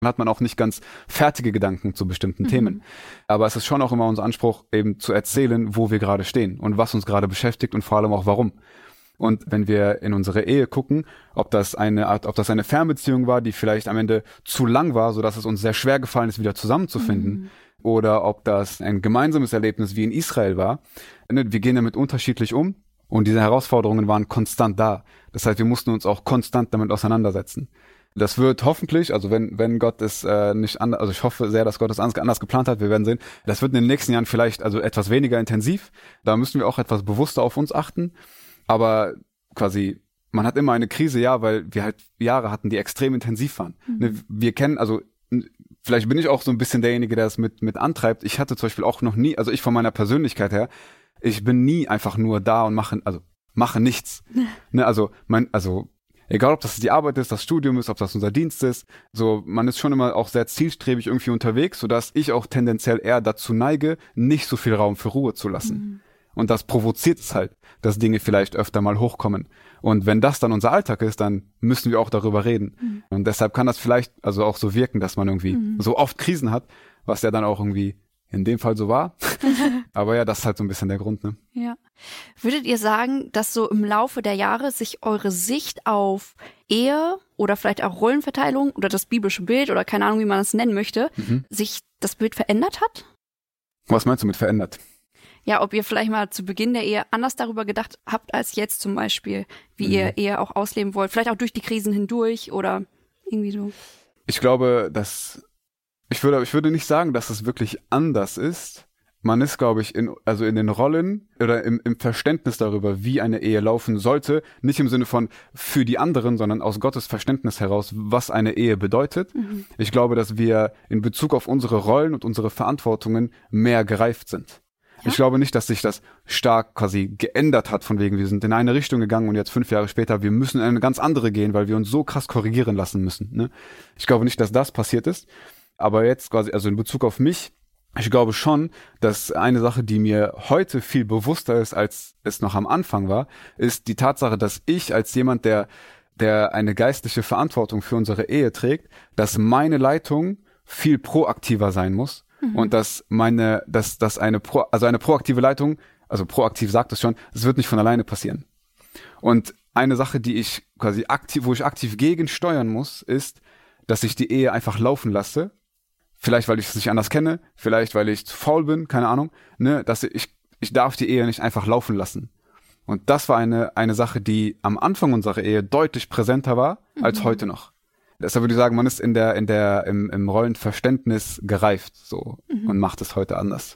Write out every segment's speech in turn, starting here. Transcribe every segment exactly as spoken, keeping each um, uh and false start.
Dann hat man auch nicht ganz fertige Gedanken zu bestimmten mhm. Themen. Aber es ist schon auch immer unser Anspruch, eben zu erzählen, wo wir gerade stehen und was uns gerade beschäftigt und vor allem auch warum. Und wenn wir in unsere Ehe gucken, ob das eine Art, ob das eine Fernbeziehung war, die vielleicht am Ende zu lang war, sodass es uns sehr schwer gefallen ist, wieder zusammenzufinden, mhm. oder ob das ein gemeinsames Erlebnis wie in Israel war. Wir gehen damit unterschiedlich um und diese Herausforderungen waren konstant da. Das heißt, wir mussten uns auch konstant damit auseinandersetzen. Das wird hoffentlich, also wenn wenn Gott es äh, nicht anders, also ich hoffe sehr, dass Gott es anders, anders geplant hat, wir werden sehen, das wird in den nächsten Jahren vielleicht also etwas weniger intensiv. Da müssen wir auch etwas bewusster auf uns achten. Aber quasi, man hat immer eine Krise, ja, weil wir halt Jahre hatten, die extrem intensiv waren. Mhm. Wir kennen, also vielleicht bin ich auch so ein bisschen derjenige, der das mit mit antreibt. Ich hatte zum Beispiel auch noch nie, also ich von meiner Persönlichkeit her, ich bin nie einfach nur da und mache, also mache nichts. ne, also mein, also egal, ob das die Arbeit ist, das Studium ist, ob das unser Dienst ist, so, man ist schon immer auch sehr zielstrebig irgendwie unterwegs, sodass ich auch tendenziell eher dazu neige, nicht so viel Raum für Ruhe zu lassen. Mhm. Und das provoziert es halt, dass Dinge vielleicht öfter mal hochkommen. Und wenn das dann unser Alltag ist, dann müssen wir auch darüber reden. Mhm. Und deshalb kann das vielleicht also auch so wirken, dass man irgendwie mhm. so oft Krisen hat, was ja dann auch irgendwie in dem Fall so war. Aber ja, das ist halt so ein bisschen der Grund, ne? Ja. Würdet ihr sagen, dass so im Laufe der Jahre sich eure Sicht auf Ehe oder vielleicht auch Rollenverteilung oder das biblische Bild oder keine Ahnung, wie man das nennen möchte, mhm. sich das Bild verändert hat? Was meinst du mit verändert? Ja, ob ihr vielleicht mal zu Beginn der Ehe anders darüber gedacht habt als jetzt zum Beispiel, wie mhm. ihr Ehe auch ausleben wollt. Vielleicht auch durch die Krisen hindurch oder irgendwie so. Ich glaube, dass ich würde, ich würde nicht sagen, dass es wirklich anders ist. Man ist, glaube ich, in, also in den Rollen oder im, im Verständnis darüber, wie eine Ehe laufen sollte, nicht im Sinne von für die anderen, sondern aus Gottes Verständnis heraus, was eine Ehe bedeutet. Mhm. Ich glaube, dass wir in Bezug auf unsere Rollen und unsere Verantwortungen mehr gereift sind. Ja. Ich glaube nicht, dass sich das stark quasi geändert hat, von wegen, wir sind in eine Richtung gegangen und jetzt fünf Jahre später, wir müssen in eine ganz andere gehen, weil wir uns so krass korrigieren lassen müssen. Ne? Ich glaube nicht, dass das passiert ist. Aber jetzt quasi, also in Bezug auf mich, ich glaube schon, dass eine Sache, die mir heute viel bewusster ist, als es noch am Anfang war, ist die Tatsache, dass ich als jemand, der, der eine geistliche Verantwortung für unsere Ehe trägt, dass meine Leitung viel proaktiver sein muss. Mhm. Und dass meine, dass, dass eine Pro, also eine proaktive Leitung, also proaktiv sagt es schon, es wird nicht von alleine passieren. Und eine Sache, die ich quasi aktiv, wo ich aktiv gegen steuern muss, ist, dass ich die Ehe einfach laufen lasse. Vielleicht, weil ich es nicht anders kenne, vielleicht, weil ich zu faul bin, keine Ahnung, ne, dass ich, ich darf die Ehe nicht einfach laufen lassen. Und das war eine, eine Sache, die am Anfang unserer Ehe deutlich präsenter war, als mhm. heute noch. Deshalb würde ich sagen, man ist in der, in der, im, im Rollenverständnis gereift, so, mhm. und macht es heute anders.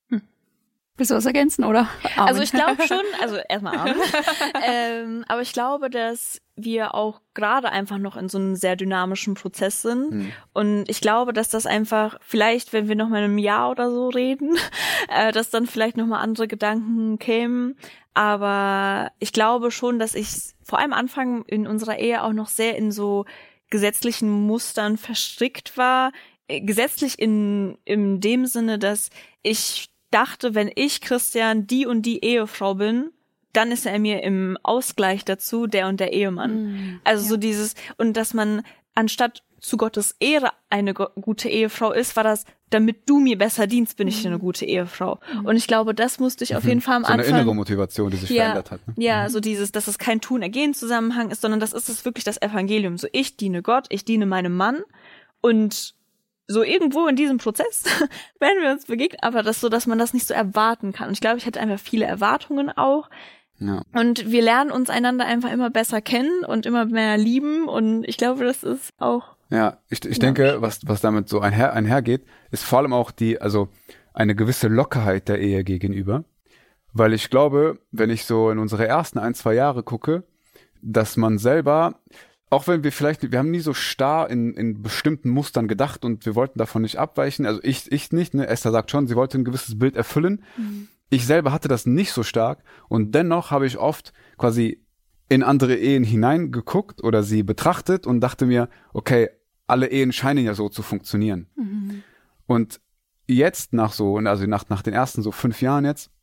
Willst du was ergänzen, oder? Amen. Also ich glaube schon, also erstmal Amen. ähm, aber ich glaube, dass wir auch gerade einfach noch in so einem sehr dynamischen Prozess sind. Mhm. Und ich glaube, dass das einfach, vielleicht, wenn wir noch mal in einem Jahr oder so reden, äh, dass dann vielleicht noch mal andere Gedanken kämen. Aber ich glaube schon, dass ich vor allem Anfang in unserer Ehe auch noch sehr in so gesetzlichen Mustern verstrickt war. Gesetzlich in, in dem Sinne, dass ich dachte, wenn ich, Christian, die und die Ehefrau bin, dann ist er mir im Ausgleich dazu der und der Ehemann. Mm, also ja. so dieses, und dass man anstatt zu Gottes Ehre eine go- gute Ehefrau ist, war das, damit du mir besser dienst, bin ich mm. eine gute Ehefrau. Mm. Und ich glaube, das musste ich mhm. auf jeden Fall am so Anfang... So eine innere Motivation, die sich ja, verändert hat. Ne? Ja, mhm. so dieses, dass es kein Tun-Ergehen-Zusammenhang ist, sondern das ist es wirklich das Evangelium. So, ich diene Gott, ich diene meinem Mann und so irgendwo in diesem Prozess werden wir uns begegnen, aber das so, dass man das nicht so erwarten kann. Und ich glaube, ich hatte einfach viele Erwartungen auch. Ja. Und wir lernen uns einander einfach immer besser kennen und immer mehr lieben. Und ich glaube, das ist auch... Ja, ich, ich denke, was, was damit so einher, einhergeht, ist vor allem auch die, also eine gewisse Lockerheit der Ehe gegenüber. Weil ich glaube, wenn ich so in unsere ersten ein, zwei Jahre gucke, dass man selber... Auch wenn wir vielleicht, wir haben nie so starr in, in bestimmten Mustern gedacht und wir wollten davon nicht abweichen. Also ich, ich nicht, ne? Esther sagt schon, sie wollte ein gewisses Bild erfüllen. Mhm. Ich selber hatte das nicht so stark und dennoch habe ich oft quasi in andere Ehen hineingeguckt oder sie betrachtet und dachte mir, okay, alle Ehen scheinen ja so zu funktionieren. Mhm. Und jetzt nach so, also nach, nach den ersten so fünf Jahren jetzt,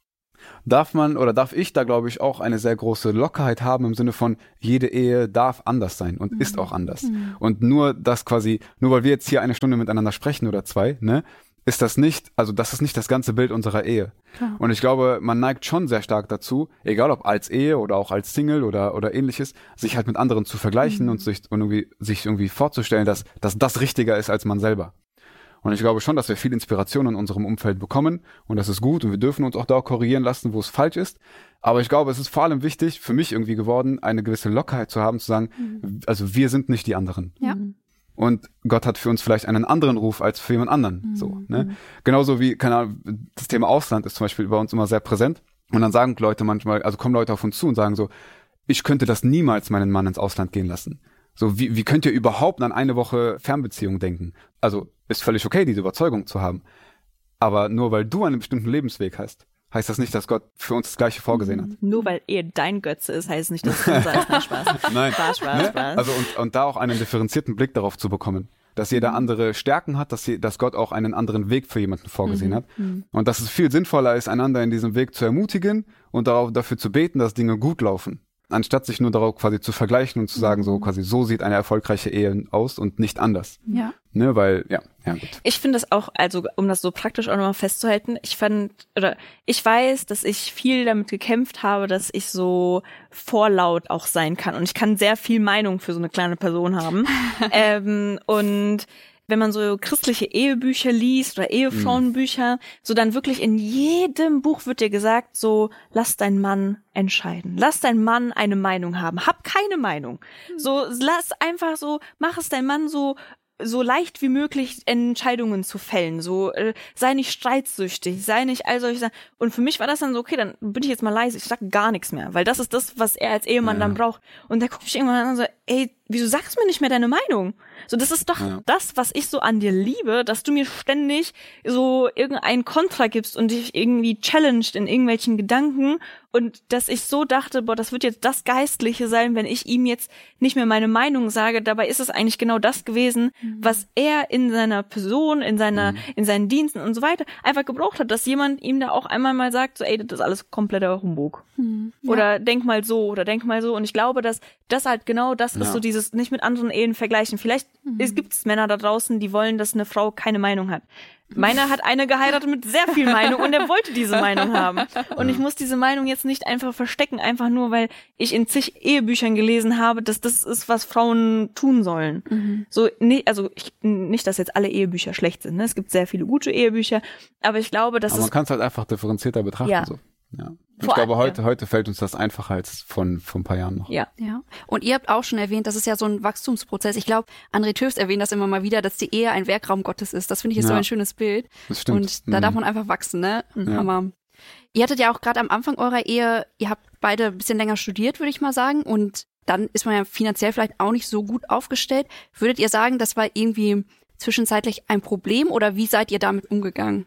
darf man oder darf ich da, glaube ich, auch eine sehr große Lockerheit haben im Sinne von, jede Ehe darf anders sein und mhm. ist auch anders. Mhm. Und nur das quasi, nur weil wir jetzt hier eine Stunde miteinander sprechen oder zwei, ne, ist das nicht, also das ist nicht das ganze Bild unserer Ehe. Klar. Und ich glaube, man neigt schon sehr stark dazu, egal ob als Ehe oder auch als Single oder oder ähnliches, sich halt mit anderen zu vergleichen mhm. und sich und irgendwie sich irgendwie vorzustellen, dass dass das richtiger ist als man selber. Und ich glaube schon, dass wir viel Inspiration in unserem Umfeld bekommen und das ist gut und wir dürfen uns auch da korrigieren lassen, wo es falsch ist. Aber ich glaube, es ist vor allem wichtig, für mich irgendwie geworden, eine gewisse Lockerheit zu haben, zu sagen, mhm. also wir sind nicht die anderen. Ja. Und Gott hat für uns vielleicht einen anderen Ruf als für jemand anderen. Mhm. So, ne? Genauso wie, keine Ahnung, das Thema Ausland ist zum Beispiel bei uns immer sehr präsent. Und dann sagen Leute manchmal, also kommen Leute auf uns zu und sagen so, ich könnte das niemals meinen Mann ins Ausland gehen lassen. So, wie, wie könnt ihr überhaupt an eine Woche Fernbeziehung denken? Also, ist völlig okay, diese Überzeugung zu haben. Aber nur weil du einen bestimmten Lebensweg hast, heißt das nicht, dass Gott für uns das Gleiche vorgesehen hat. Nur weil Ehe dein Götze ist, heißt es nicht, dass du sagst, Spaß, Spaß. Nein. Spaß, Spaß, ne? Spaß. Also und, und da auch einen differenzierten Blick darauf zu bekommen, dass jeder andere Stärken hat, dass, je, dass Gott auch einen anderen Weg für jemanden vorgesehen mhm. hat. Und dass es viel sinnvoller ist, einander in diesem Weg zu ermutigen und darauf, dafür zu beten, dass Dinge gut laufen. Anstatt sich nur darauf quasi zu vergleichen und zu sagen, so quasi, so sieht eine erfolgreiche Ehe aus und nicht anders. Ja. Ne, weil, ja, ja, gut. Ich finde das auch, also um das so praktisch auch nochmal festzuhalten, ich fand, oder ich weiß, dass ich viel damit gekämpft habe, dass ich so vorlaut auch sein kann. Und ich kann sehr viel Meinung für so eine kleine Person haben. ähm, und wenn man so christliche Ehebücher liest oder Ehefrauenbücher, so dann wirklich in jedem Buch wird dir gesagt, so, lass deinen Mann entscheiden. Lass deinen Mann eine Meinung haben. Hab keine Meinung. So, lass einfach so, mach es dein Mann so, so leicht wie möglich Entscheidungen zu fällen. So, äh, sei nicht streitsüchtig, sei nicht all solche Sachen. Und für mich war das dann so, okay, dann bin ich jetzt mal leise, ich sag gar nichts mehr, weil das ist das, was er als Ehemann ja. dann braucht. Und der guckt mich irgendwann an und so, ey, wieso sagst du mir nicht mehr deine Meinung? So, das ist doch ja. das, was ich so an dir liebe, dass du mir ständig so irgendeinen Kontra gibst und dich irgendwie challenged in irgendwelchen Gedanken und dass ich so dachte, boah, das wird jetzt das Geistliche sein, wenn ich ihm jetzt nicht mehr meine Meinung sage. Dabei ist es eigentlich genau das gewesen, mhm. was er in seiner Person, in seiner, mhm. in seinen Diensten und so weiter einfach gebraucht hat, dass jemand ihm da auch einmal mal sagt, so, ey, das ist alles kompletter Humbug. Mhm. Ja. Oder denk mal so oder denk mal so. Und ich glaube, dass das halt genau das ja. ist, so dieses nicht mit anderen Ehen vergleichen. Vielleicht mhm. es gibt's Männer da draußen, die wollen, dass eine Frau keine Meinung hat. Meiner hat eine geheiratet mit sehr viel Meinung und er wollte diese Meinung haben. Und ich muss diese Meinung jetzt nicht einfach verstecken, einfach nur, weil ich in zig Ehebüchern gelesen habe, dass das ist, was Frauen tun sollen. Mhm. So, nee, also ich, nicht, dass jetzt alle Ehebücher schlecht sind. Ne? Es gibt sehr viele gute Ehebücher, aber ich glaube, dass aber es... man kann es halt einfach differenzierter betrachten. Ja. So. Ja. Ich Vor glaube, heute, ja. heute fällt uns das einfacher als von, von ein paar Jahren noch. Ja. ja. Und ihr habt auch schon erwähnt, das ist ja so ein Wachstumsprozess. Ich glaube, André Tövs erwähnt das immer mal wieder, dass die Ehe ein Werkraum Gottes ist. Das finde ich ist ja. so ein schönes Bild. Das stimmt. Und da mhm. darf man einfach wachsen, ne? Ja. Hammer. Ihr hattet ja auch gerade am Anfang eurer Ehe, ihr habt beide ein bisschen länger studiert, würde ich mal sagen. Und dann ist man ja finanziell vielleicht auch nicht so gut aufgestellt. Würdet ihr sagen, das war irgendwie zwischenzeitlich ein Problem oder wie seid ihr damit umgegangen?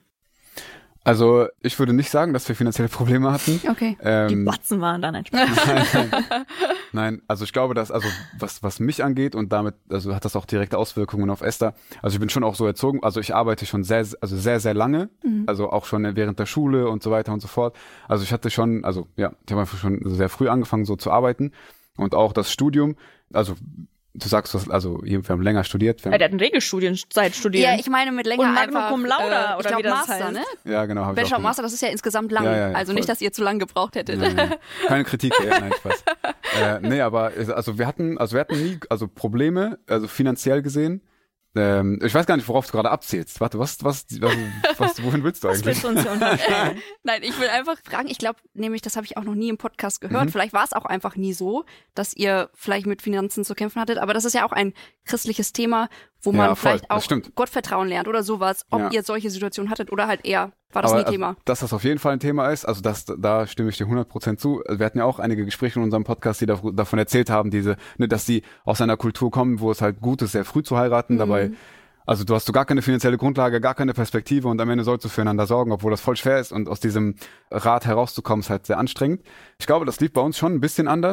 Also ich würde nicht sagen, dass wir finanzielle Probleme hatten. Okay. Ähm, Die Batzen waren dann ein Spaß. nein, nein. nein, also ich glaube, dass, also was was mich angeht und damit, also hat das auch direkte Auswirkungen auf Esther. Also ich bin schon auch so erzogen, also ich arbeite schon sehr, also sehr, sehr lange, mhm. also auch schon während der Schule und so weiter und so fort. Also ich hatte schon, also ja, ich habe einfach schon sehr früh angefangen so zu arbeiten und auch das Studium, also du sagst, du hast, also wir haben länger studiert. Wir ja, der hat eine Regelstudienzeit studiert. Ja, ich meine mit länger und Magna einfach, Cum Laude, äh, oder ich glaub, wie das Master, heißt. Ne? Ja, genau. Bachelor und Master, das ist ja insgesamt lang. Ja, ja, ja, also voll. nicht, dass ihr zu lang gebraucht hättet. Nein, nein. Keine Kritik, ja, nein, Spaß. äh, nee, aber also wir hatten, also wir hatten nie, also Probleme, also finanziell gesehen. Ähm, ich weiß gar nicht, worauf du gerade abzielst. Warte, was, was, was, was wohin willst du eigentlich? Was willst du uns hier unterstellen? Nein, ich will einfach fragen, ich glaube, nämlich, das habe ich auch noch nie im Podcast gehört. Mhm. Vielleicht war es auch einfach nie so, dass ihr vielleicht mit Finanzen zu kämpfen hattet. Aber das ist ja auch ein christliches Thema, wo man ja, voll, vielleicht auch Gottvertrauen lernt oder sowas. Ob ja. ihr solche Situationen hattet oder halt eher, war das aber, nie Thema? Also, dass das auf jeden Fall ein Thema ist, also das, da stimme ich dir hundert Prozent zu. Wir hatten ja auch einige Gespräche in unserem Podcast, die da, davon erzählt haben, diese, ne, dass sie aus einer Kultur kommen, wo es halt gut ist, sehr früh zu heiraten, mhm. dabei. Also du hast du gar keine finanzielle Grundlage, gar keine Perspektive und am Ende sollst du füreinander sorgen, obwohl das voll schwer ist und aus diesem Rat herauszukommen ist halt sehr anstrengend. Ich glaube, das lief bei uns schon ein bisschen anders.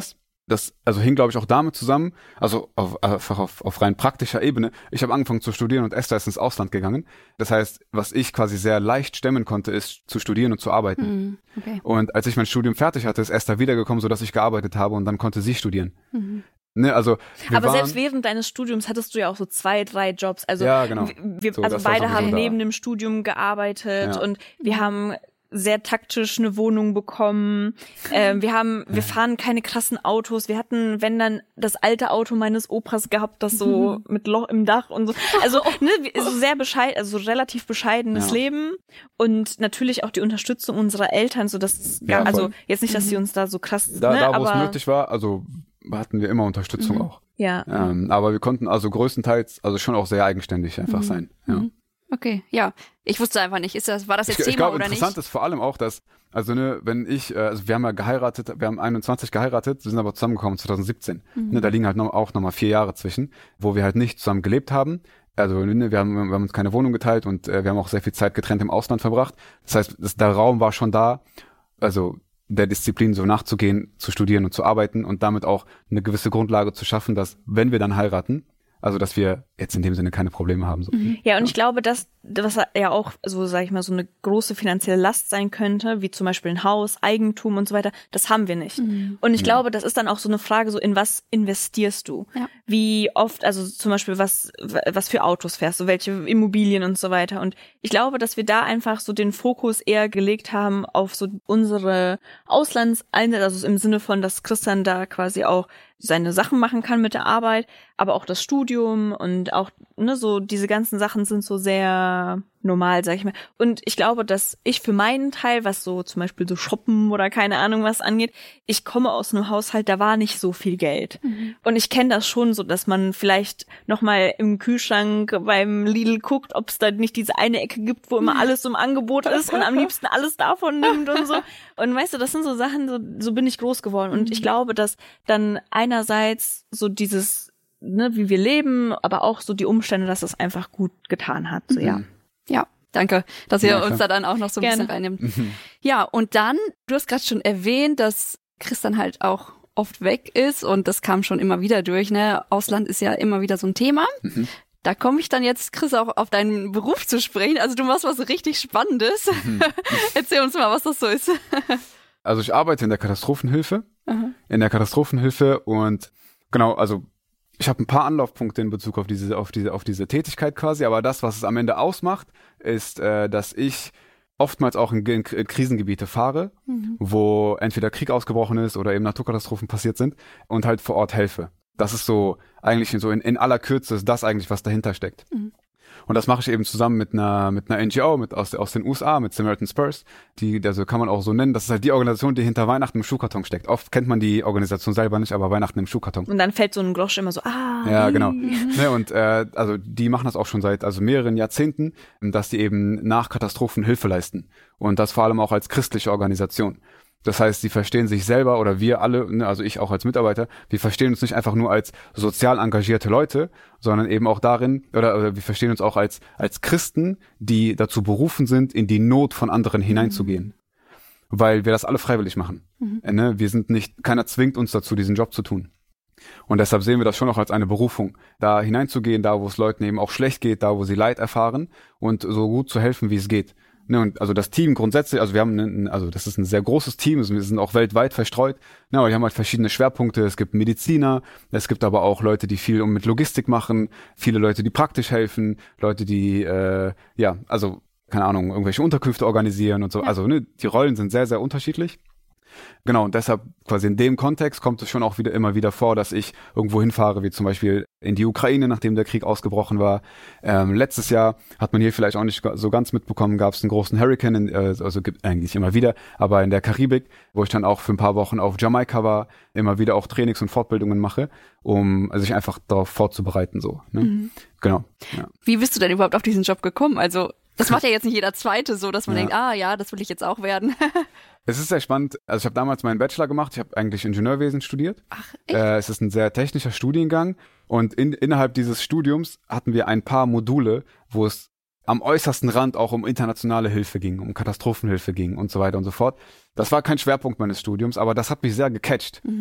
das also hing, glaube ich, auch damit zusammen, also auf, einfach auf, auf rein praktischer Ebene. Ich habe angefangen zu studieren und Esther ist ins Ausland gegangen. Das heißt, was ich quasi sehr leicht stemmen konnte, ist zu studieren und zu arbeiten. Mhm. Okay. Und als ich mein Studium fertig hatte, ist Esther wiedergekommen, sodass ich gearbeitet habe und dann konnte sie studieren. Mhm. Ne, also wir Aber waren, selbst während deines Studiums hattest du ja auch so zwei, drei Jobs. Also ja, genau. wir, So, also das war beide sowieso haben da. neben dem Studium gearbeitet Ja. und wir haben sehr taktisch eine Wohnung bekommen. Ähm, wir haben, wir fahren keine krassen Autos. Wir hatten, wenn dann, das alte Auto meines Opas gehabt, das so Mhm. mit Loch im Dach und so. Also ne, so sehr bescheiden, also so relativ bescheidenes Ja. Leben und natürlich auch die Unterstützung unserer Eltern, so dass Ja, ja, also voll. jetzt nicht, dass sie uns da so krass, da, ne, da wo es aber nötig war, also hatten wir immer Unterstützung Mhm. auch. ja. Ähm, aber wir konnten also größtenteils, also schon auch sehr eigenständig einfach Mhm. sein. Ja. Mhm. Okay, ja. Ich wusste einfach nicht, ist das, war das jetzt Ich, ich Thema glaube, oder interessant nicht? ist vor allem auch, dass, also ne, wenn ich, äh, also wir haben ja geheiratet, wir haben einundzwanzig geheiratet, wir sind aber zusammengekommen zwanzig siebzehn. Mhm. Ne, da liegen halt noch, auch nochmal vier Jahre zwischen, wo wir halt nicht zusammen gelebt haben. Also ne, wir haben, wir haben uns keine Wohnung geteilt und äh, wir haben auch sehr viel Zeit getrennt im Ausland verbracht. Das heißt, das, der Raum war schon da, also der Disziplin so nachzugehen, zu studieren und zu arbeiten und damit auch eine gewisse Grundlage zu schaffen, dass, wenn wir dann heiraten, also dass wir jetzt in dem Sinne keine Probleme haben. So. Ja, und ich glaube, dass was ja auch, so sage ich mal, so eine große finanzielle Last sein könnte, wie zum Beispiel ein Haus, Eigentum und so weiter, das haben wir nicht. Mhm. Und ich Ja. glaube, das ist dann auch so eine Frage, so in was investierst du? Ja. Wie oft, also zum Beispiel, was was für Autos fährst du, welche Immobilien und so weiter. Und ich glaube, dass wir da einfach so den Fokus eher gelegt haben auf so unsere Auslandseinsätze, also im Sinne von, dass Christian da quasi auch seine Sachen machen kann mit der Arbeit, aber auch das Studium und auch, ne, so diese ganzen Sachen sind so sehr normal, sag ich mal. Und ich glaube, dass ich für meinen Teil, was so zum Beispiel so Shoppen oder keine Ahnung was angeht, ich komme aus einem Haushalt, da war nicht so viel Geld. Mhm. Und ich kenne das schon so, dass man vielleicht nochmal im Kühlschrank beim Lidl guckt, ob es da nicht diese eine Ecke gibt, wo immer alles im Angebot ist und am liebsten alles davon nimmt und so. Und weißt du, das sind so Sachen, so, so bin ich groß geworden. Und ich glaube, dass dann einerseits so dieses, ne, wie wir leben, aber auch so die Umstände, dass das einfach gut getan hat. So, ja. Ja, danke, dass ihr Ja, uns klar. da dann auch noch so ein Gerne. bisschen reinnimmt. Ja, und dann, du hast gerade schon erwähnt, dass Christian halt auch oft weg ist und das kam schon immer wieder durch, ne? Ausland ist ja immer wieder so ein Thema. Mhm. Da komme ich dann jetzt, Chris, auch auf deinen Beruf zu sprechen. Also du machst was richtig Spannendes. Mhm. Erzähl uns mal, was das so ist. Also ich arbeite in der Katastrophenhilfe, Aha. in der Katastrophenhilfe und genau, also ich habe ein paar Anlaufpunkte in Bezug auf diese, auf diese, auf diese Tätigkeit quasi, aber das, was es am Ende ausmacht, ist, äh, dass ich oftmals auch in, in Krisengebiete fahre, Mhm. wo entweder Krieg ausgebrochen ist oder eben Naturkatastrophen passiert sind und halt vor Ort helfe. Das ist so eigentlich so in, in aller Kürze ist das eigentlich, was dahinter steckt. Mhm. Und das mache ich eben zusammen mit einer mit einer N G O mit aus, aus den U S A, mit Samaritan Spurs, die, also kann man auch so nennen, das ist halt die Organisation, die hinter Weihnachten im Schuhkarton steckt. Oft kennt man die Organisation selber nicht, aber Weihnachten im Schuhkarton. Und dann fällt so ein Grosch immer so, ah. Ja, genau. mhm. Ne, und äh, also die machen das auch schon seit also mehreren Jahrzehnten, dass die eben nach Katastrophen Hilfe leisten. Und das vor allem auch als christliche Organisation. Das heißt, sie verstehen sich selber oder wir alle, ne, also ich auch als Mitarbeiter, wir verstehen uns nicht einfach nur als sozial engagierte Leute, sondern eben auch darin, oder, oder wir verstehen uns auch als als Christen, die dazu berufen sind, in die Not von anderen hineinzugehen. Weil wir das alle freiwillig machen. Mhm. Äh, ne? Wir sind nicht, keiner zwingt uns dazu, diesen Job zu tun. Und deshalb sehen wir das schon auch als eine Berufung, da hineinzugehen, da wo es Leuten eben auch schlecht geht, da wo sie Leid erfahren und so gut zu helfen, wie es geht. Ne, und also das Team grundsätzlich, also wir haben, ein, also das ist ein sehr großes Team, also wir sind auch weltweit verstreut, ne, aber wir haben halt verschiedene Schwerpunkte, es gibt Mediziner, es gibt aber auch Leute, die viel mit Logistik machen, viele Leute, die praktisch helfen, Leute, die, äh, ja, also, keine Ahnung, irgendwelche Unterkünfte organisieren und so, Ja. also ne, die Rollen sind sehr, sehr unterschiedlich. Genau, und deshalb quasi in dem Kontext kommt es schon auch wieder immer wieder vor, dass ich irgendwo hinfahre, wie zum Beispiel in die Ukraine, nachdem der Krieg ausgebrochen war. Ähm, letztes Jahr hat man hier vielleicht auch nicht so ganz mitbekommen, gab es einen großen Hurricane, in, äh, also gibt eigentlich immer wieder, aber in der Karibik, wo ich dann auch für ein paar Wochen auf Jamaika war, immer wieder auch Trainings und Fortbildungen mache, um also sich einfach darauf vorzubereiten, so. Ne? Mhm. Genau. Ja. Wie bist du denn überhaupt auf diesen Job gekommen? Also das macht ja jetzt nicht jeder Zweite so, dass man Ja. denkt, ah ja, das will ich jetzt auch werden. Es ist sehr spannend. Also ich habe damals meinen Bachelor gemacht. Ich habe eigentlich Ingenieurwesen studiert. Ach, echt? Äh, es ist ein sehr technischer Studiengang. Und in, innerhalb dieses Studiums hatten wir ein paar Module, wo es am äußersten Rand auch um internationale Hilfe ging, um Katastrophenhilfe ging und so weiter und so fort. Das war kein Schwerpunkt meines Studiums, aber das hat mich sehr gecatcht. Mhm.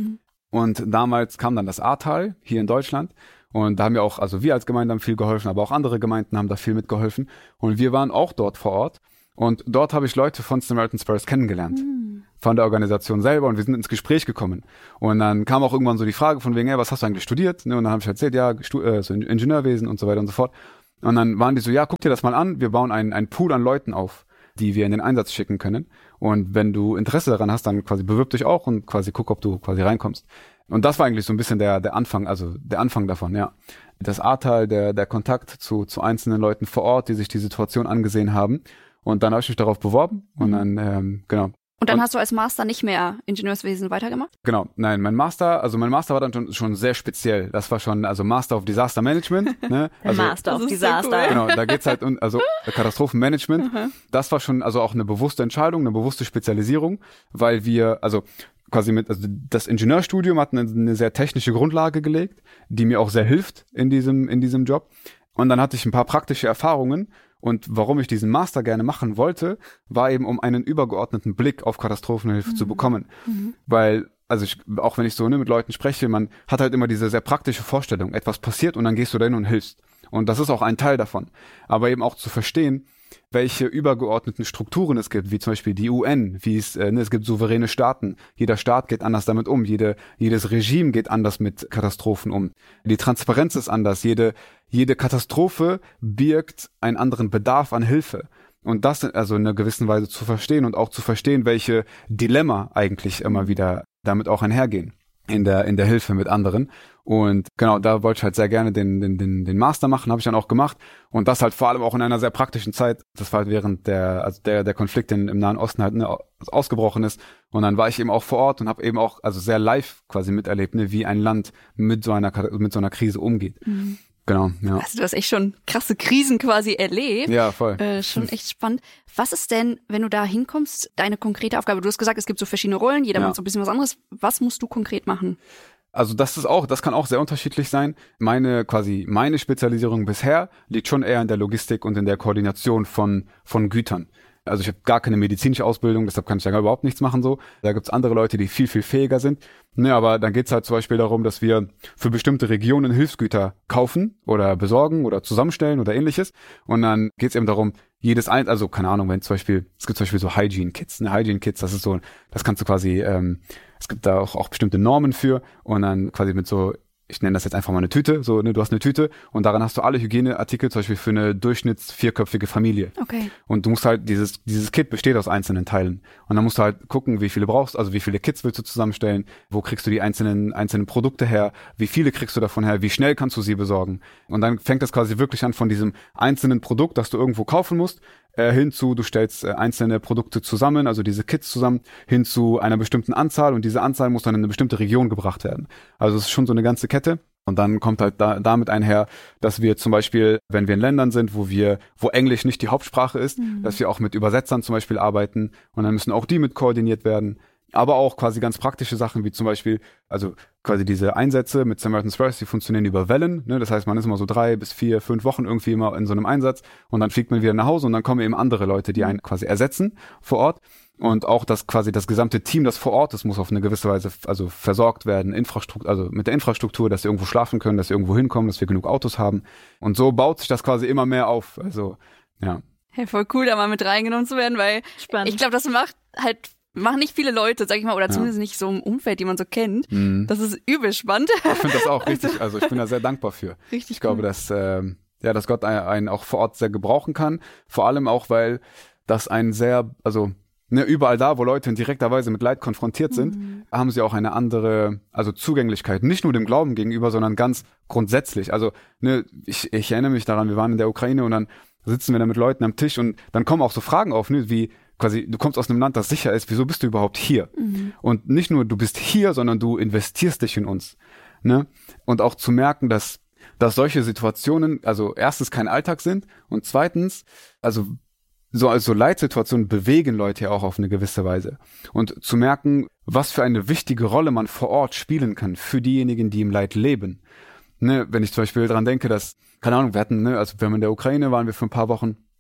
Und damals kam dann das Ahrtal hier in Deutschland. Und da haben wir auch, also wir als Gemeinde haben viel geholfen, aber auch andere Gemeinden haben da viel mitgeholfen. Und wir waren auch dort vor Ort. Und dort habe ich Leute von Samaritan's Purse kennengelernt. Mhm. Von der Organisation selber. Und wir sind ins Gespräch gekommen. Und dann kam auch irgendwann so die Frage von wegen, ey, was hast du eigentlich studiert? Und dann habe ich erzählt, ja, so Ingenieurwesen und so weiter und so fort. Und dann waren die so, ja, guck dir das mal an. Wir bauen einen, einen Pool an Leuten auf, die wir in den Einsatz schicken können. Und wenn du Interesse daran hast, dann quasi bewirb dich auch und quasi guck, ob du quasi reinkommst. Und das war eigentlich so ein bisschen der der Anfang, also der Anfang davon, ja. Das Ahrtal, der der Kontakt zu zu einzelnen Leuten vor Ort, die sich die Situation angesehen haben. Und dann habe ich mich darauf beworben und dann, ähm, genau. Und dann und, hast du als Master nicht mehr Ingenieurswesen weitergemacht? Genau, nein, mein Master, also mein Master war dann schon, schon sehr speziell. Das war schon, also Master of Disaster Management. Ne? Also, Master of Disaster. So cool. Genau, da geht's halt um, also Katastrophenmanagement. Uh-huh. Das war schon also auch eine bewusste Entscheidung, eine bewusste Spezialisierung, weil wir, also quasi mit, also das Ingenieurstudium hat eine, eine sehr technische Grundlage gelegt, die mir auch sehr hilft in diesem, in diesem Job. Und dann hatte ich ein paar praktische Erfahrungen. Und warum ich diesen Master gerne machen wollte, war eben, um einen übergeordneten Blick auf Katastrophenhilfe mhm. zu bekommen. Mhm. Weil, also ich, auch wenn ich so ne, mit Leuten spreche, man hat halt immer diese sehr praktische Vorstellung. Etwas passiert und dann gehst du dahin und hilfst. Und das ist auch ein Teil davon. Aber eben auch zu verstehen, welche übergeordneten Strukturen es gibt, wie zum Beispiel die U N, wie es, äh, ne, es gibt souveräne Staaten. Jeder Staat geht anders damit um. Jede, jedes Regime geht anders mit Katastrophen um. Die Transparenz ist anders. Jede, jede Katastrophe birgt einen anderen Bedarf an Hilfe. Und das also in einer gewissen Weise zu verstehen und auch zu verstehen, welche Dilemma eigentlich immer wieder damit auch einhergehen in der in der Hilfe mit anderen. Und genau, da wollte ich halt sehr gerne den den den, den Master machen, habe ich dann auch gemacht. Und das halt vor allem auch in einer sehr praktischen Zeit. Das war halt während der also der der Konflikt in, im Nahen Osten halt ne, ausgebrochen ist. Und dann war ich eben auch vor Ort und habe eben auch also sehr live quasi miterlebt, ne, wie ein Land mit so einer mit so einer Krise umgeht. Mhm. Genau, ja. Also du hast echt schon krasse Krisen quasi erlebt. Ja, voll. Äh, schon echt spannend. Was ist denn, wenn du da hinkommst, deine konkrete Aufgabe? Du hast gesagt, es gibt so verschiedene Rollen, jeder ja. macht so ein bisschen was anderes. Was musst du konkret machen? Also das ist auch, das kann auch sehr unterschiedlich sein. Meine quasi meine Spezialisierung bisher liegt schon eher in der Logistik und in der Koordination von von Gütern. Also ich habe gar keine medizinische Ausbildung, deshalb kann ich da überhaupt nichts machen so. Da gibt's andere Leute, die viel, viel fähiger sind. Ne, aber dann geht's halt zum Beispiel darum, dass wir für bestimmte Regionen Hilfsgüter kaufen oder besorgen oder zusammenstellen oder ähnliches. Und dann geht's eben darum, jedes ein, also keine Ahnung, wenn zum Beispiel, es gibt zum Beispiel so Hygiene-Kits. Ne, Hygiene-Kits, das ist so, das kannst du quasi, ähm, es gibt da auch, auch bestimmte Normen für und dann quasi mit so, ich nenne das jetzt einfach mal eine Tüte, so, ne, du hast eine Tüte und daran hast du alle Hygieneartikel, zum Beispiel für eine durchschnitts vierköpfige Familie. Okay. Und du musst halt, dieses, dieses Kit besteht aus einzelnen Teilen. Und dann musst du halt gucken, wie viele brauchst, also wie viele Kits willst du zusammenstellen, wo kriegst du die einzelnen, einzelnen Produkte her, wie viele kriegst du davon her, wie schnell kannst du sie besorgen. Und dann fängt das quasi wirklich an von diesem einzelnen Produkt, das du irgendwo kaufen musst, äh, hinzu, du stellst äh, einzelne Produkte zusammen, also diese Kits zusammen, hin zu einer bestimmten Anzahl und diese Anzahl muss dann in eine bestimmte Region gebracht werden. Also es ist schon so eine ganze Kette. Und dann kommt halt da, damit einher, dass wir zum Beispiel, wenn wir in Ländern sind, wo wir, wo Englisch nicht die Hauptsprache ist, mhm. dass wir auch mit Übersetzern zum Beispiel arbeiten und dann müssen auch die mit koordiniert werden. Aber auch quasi ganz praktische Sachen, wie zum Beispiel, also quasi diese Einsätze mit Samaritan's Purse, die funktionieren über Wellen, ne? Das heißt, man ist immer so drei bis vier, fünf Wochen irgendwie immer in so einem Einsatz und dann fliegt man wieder nach Hause und dann kommen eben andere Leute, die einen quasi ersetzen vor Ort. Und auch das quasi das gesamte Team, das vor Ort ist, muss auf eine gewisse Weise also versorgt werden, Infrastruktur, also mit der Infrastruktur, dass sie irgendwo schlafen können, dass sie irgendwo hinkommen, dass wir genug Autos haben. Und so baut sich das quasi immer mehr auf. Also, ja. Hey, voll cool, da mal mit reingenommen zu werden, weil Spannend. ich glaube, das macht halt machen nicht viele Leute, sag ich mal, oder zumindest ja. nicht so im Umfeld, die man so kennt. Mhm. Das ist übel spannend. Ich finde das auch richtig, also ich bin da sehr dankbar für. Richtig Ich glaube, cool. dass, äh, ja, dass Gott einen auch vor Ort sehr gebrauchen kann. Vor allem auch, weil das ein sehr, also ne, überall da, wo Leute in direkter Weise mit Leid konfrontiert sind, mhm. haben sie auch eine andere, also Zugänglichkeit, nicht nur dem Glauben gegenüber, sondern ganz grundsätzlich. Also ne, ich, ich erinnere mich daran, wir waren in der Ukraine und dann sitzen wir da mit Leuten am Tisch und dann kommen auch so Fragen auf, ne, wie quasi, du kommst aus einem Land, das sicher ist, wieso bist du überhaupt hier? Mhm. Und nicht nur du bist hier, sondern du investierst dich in uns. Ne? Und auch zu merken, dass, dass solche Situationen, also erstens kein Alltag sind und zweitens, also so also Leitsituationen bewegen Leute ja auch auf eine gewisse Weise. Und zu merken, was für eine wichtige Rolle man vor Ort spielen kann für diejenigen, die im Leid leben. Ne? Wenn ich zum Beispiel dran denke, dass, keine Ahnung, wir hatten, ne, also wenn wir in der Ukraine waren, wir für ein paar Wochen,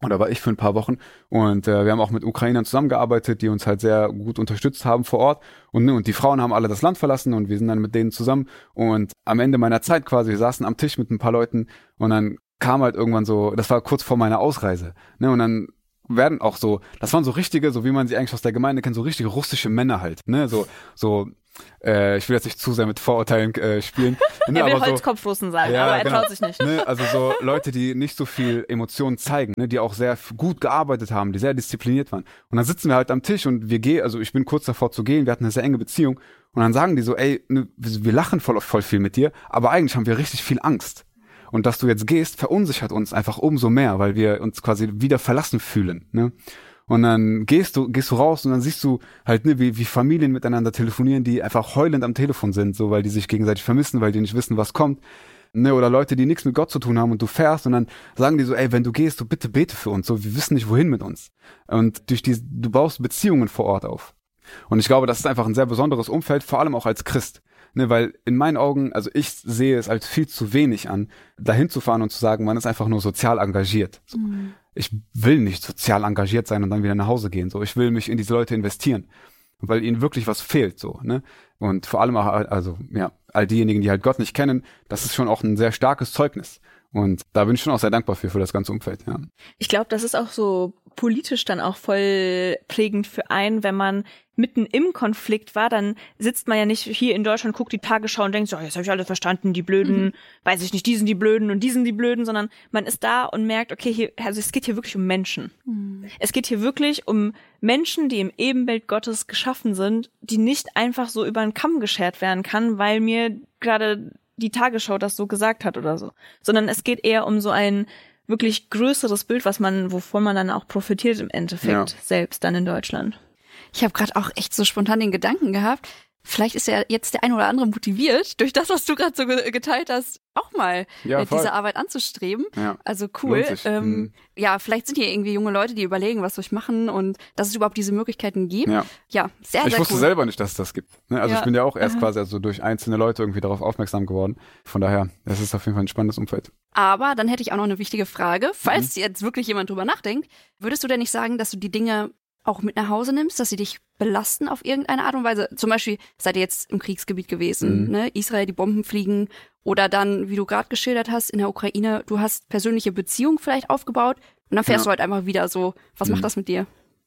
Und da war ich für ein paar Wochen und äh, wir haben auch mit Ukrainern zusammengearbeitet, die uns halt sehr gut unterstützt haben vor Ort. Und, ne, und die Frauen haben alle das Land verlassen und wir sind dann mit denen zusammen. Und am Ende meiner Zeit quasi, wir saßen am Tisch mit ein paar Leuten und dann kam halt irgendwann so, das war kurz vor meiner Ausreise. Ne, und dann werden auch so, das waren so richtige, so wie man sie eigentlich aus der Gemeinde kennt, so richtige russische Männer halt. Ne, so, so, äh, ich will jetzt nicht zu sehr mit Vorurteilen äh, spielen. Ne, er will aber Holzkopfrussen so, sagen, ja, aber er genau. traut sich nicht. Ne, also so Leute, die nicht so viel Emotionen zeigen, ne, die auch sehr gut gearbeitet haben, die sehr diszipliniert waren. Und dann sitzen wir halt am Tisch und wir gehen, also ich bin kurz davor zu gehen, wir hatten eine sehr enge Beziehung und dann sagen die so, ey, ne, wir lachen voll, voll viel mit dir, aber eigentlich haben wir richtig viel Angst. Und dass du jetzt gehst, verunsichert uns einfach umso mehr, weil wir uns quasi wieder verlassen fühlen, ne? Und dann gehst du, gehst du raus und dann siehst du halt, ne, wie, wie Familien miteinander telefonieren, die einfach heulend am Telefon sind, so, weil die sich gegenseitig vermissen, weil die nicht wissen, was kommt. Ne, oder Leute, die nichts mit Gott zu tun haben und du fährst und dann sagen die so, ey, wenn du gehst, so bitte bete für uns, so, wir wissen nicht, wohin mit uns. Und durch die, du baust Beziehungen vor Ort auf. Und ich glaube, das ist einfach ein sehr besonderes Umfeld, vor allem auch als Christ. Ne, weil in meinen Augen, also ich sehe es als viel zu wenig an, dahin zu fahren und zu sagen, man ist einfach nur sozial engagiert. So. Mhm. Ich will nicht sozial engagiert sein und dann wieder nach Hause gehen. So, ich will mich in diese Leute investieren, weil ihnen wirklich was fehlt. So, ne? Und vor allem auch, also ja, all diejenigen, die halt Gott nicht kennen, das ist schon auch ein sehr starkes Zeugnis. Und da bin ich schon auch sehr dankbar für, für das ganze Umfeld. Ja. Ich glaube, das ist auch so politisch dann auch voll prägend für einen, wenn man mitten im Konflikt war, dann sitzt man ja nicht hier in Deutschland, guckt die Tagesschau und denkt so, jetzt habe ich alles verstanden, die Blöden, mhm. weiß ich nicht, die sind die Blöden und die sind die Blöden, sondern man ist da und merkt, okay, hier, also es geht hier wirklich um Menschen. Mhm. Es geht hier wirklich um Menschen, die im Ebenbild Gottes geschaffen sind, die nicht einfach so über den Kamm geschert werden kann, weil mir gerade die Tagesschau das so gesagt hat oder so, sondern es geht eher um so ein wirklich größeres Bild, was man, wovon man dann auch profitiert im Endeffekt ja. selbst dann in Deutschland. Ich habe gerade auch echt so spontan den Gedanken gehabt, vielleicht ist ja jetzt der ein oder andere motiviert, durch das, was du gerade so ge- geteilt hast, auch mal ja, diese Arbeit anzustreben. Ja. Also cool. Ähm, mhm. Ja, vielleicht sind hier irgendwie junge Leute, die überlegen, was soll ich machen und dass es überhaupt diese Möglichkeiten gibt. Ja, ja sehr, ich sehr wusste cool. selber nicht, dass es das gibt. Ne? Also ja. ich bin ja auch erst Aha. quasi also durch einzelne Leute irgendwie darauf aufmerksam geworden. Von daher, es ist auf jeden Fall ein spannendes Umfeld. Aber dann hätte ich auch noch eine wichtige Frage. Falls mhm. jetzt wirklich jemand drüber nachdenkt, würdest du denn nicht sagen, dass du die Dinge auch mit nach Hause nimmst, dass sie dich belasten auf irgendeine Art und Weise? Zum Beispiel seid ihr jetzt im Kriegsgebiet gewesen, mhm. ne? Israel, die Bomben fliegen. Oder dann, wie du gerade geschildert hast, in der Ukraine, du hast persönliche Beziehungen vielleicht aufgebaut und dann fährst ja. du halt einfach wieder so. Was mhm. macht das mit dir?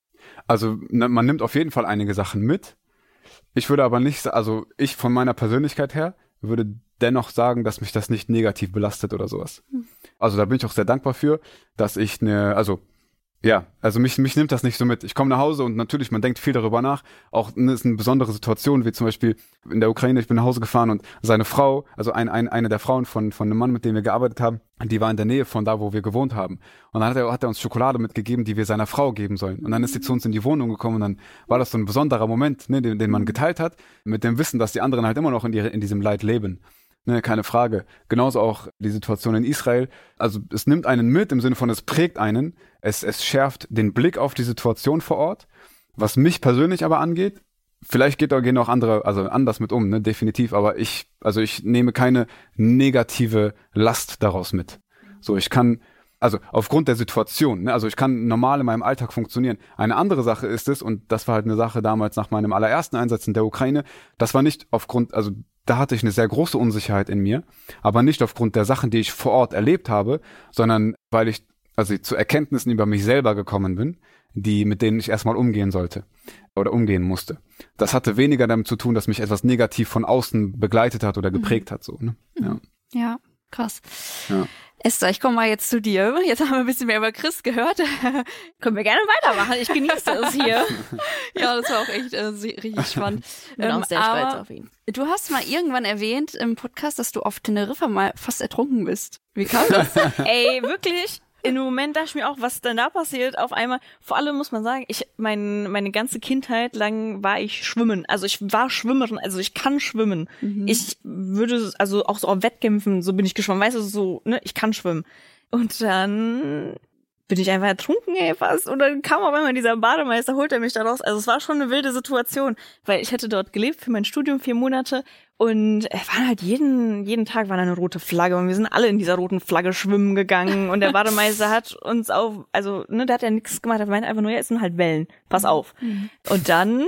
Also ne, man nimmt auf jeden Fall einige Sachen mit. Ich würde aber nicht, also ich von meiner Persönlichkeit her würde dennoch sagen, dass mich das nicht negativ belastet oder sowas. Mhm. Also da bin ich auch sehr dankbar für, dass ich eine, also ja, also mich, mich nimmt das nicht so mit. Ich komme nach Hause und natürlich, man denkt viel darüber nach. Auch ne, ist eine besondere Situation, wie zum Beispiel in der Ukraine, ich bin nach Hause gefahren und seine Frau, also ein, ein, eine der Frauen von, von einem Mann, mit dem wir gearbeitet haben, die war in der Nähe von da, wo wir gewohnt haben. Und dann hat er, hat er uns Schokolade mitgegeben, die wir seiner Frau geben sollen. Und dann ist sie zu uns in die Wohnung gekommen und dann war das so ein besonderer Moment, ne, den, den man geteilt hat, mit dem Wissen, dass die anderen halt immer noch in, die, in diesem Leid leben. Ne, keine Frage. Genauso auch die Situation in Israel. Also es nimmt einen mit im Sinne von, es prägt einen. Es, es schärft den Blick auf die Situation vor Ort. Was mich persönlich aber angeht, vielleicht geht, gehen auch andere, also anders mit um, ne, definitiv. Aber ich, also ich nehme keine negative Last daraus mit. So, ich kann, also aufgrund der Situation, ne, also ich kann normal in meinem Alltag funktionieren. Eine andere Sache ist es, und das war halt eine Sache damals nach meinem allerersten Einsatz in der Ukraine, das war nicht aufgrund, also da hatte ich eine sehr große Unsicherheit in mir, aber nicht aufgrund der Sachen, die ich vor Ort erlebt habe, sondern weil ich also zu Erkenntnissen über mich selber gekommen bin, die mit denen ich erstmal umgehen sollte oder umgehen musste. Das hatte weniger damit zu tun, dass mich etwas negativ von außen begleitet hat oder geprägt mhm. hat. So, ne? Ja. Ja, krass. Ja. Esther, ich komme mal jetzt zu dir. Jetzt haben wir ein bisschen mehr über Chris gehört. Können wir gerne weitermachen. Ich genieße es hier. Ja, das war auch echt äh, richtig spannend. Ich bin ähm, auch sehr stolz auf ihn. Du hast mal irgendwann erwähnt im Podcast, dass du auf Teneriffa mal fast ertrunken bist. Wie kam das? Ey, wirklich? In dem Moment dachte ich mir auch, was denn da passiert. Auf einmal, vor allem muss man sagen, ich mein, meine ganze Kindheit lang war ich schwimmen. Also ich war Schwimmerin, also ich kann schwimmen. Mhm. Ich würde, also auch so auf Wettkämpfen, so bin ich geschwommen. Weißt du, so, ne, ich kann schwimmen. Und dann bin bin ich einfach ertrunken, ey, fast. Und dann kam auf einmal dieser Bademeister, holt er mich da raus. Also es war schon eine wilde Situation, weil ich hatte dort gelebt für mein Studium, vier Monate. Und es waren halt jeden, jeden Tag war da eine rote Flagge und wir sind alle in dieser roten Flagge schwimmen gegangen und der Bademeister hat uns auf, also, ne, der hat ja nichts gemacht, er meinte einfach nur, ja, es sind halt Wellen, pass auf. Mhm. Und dann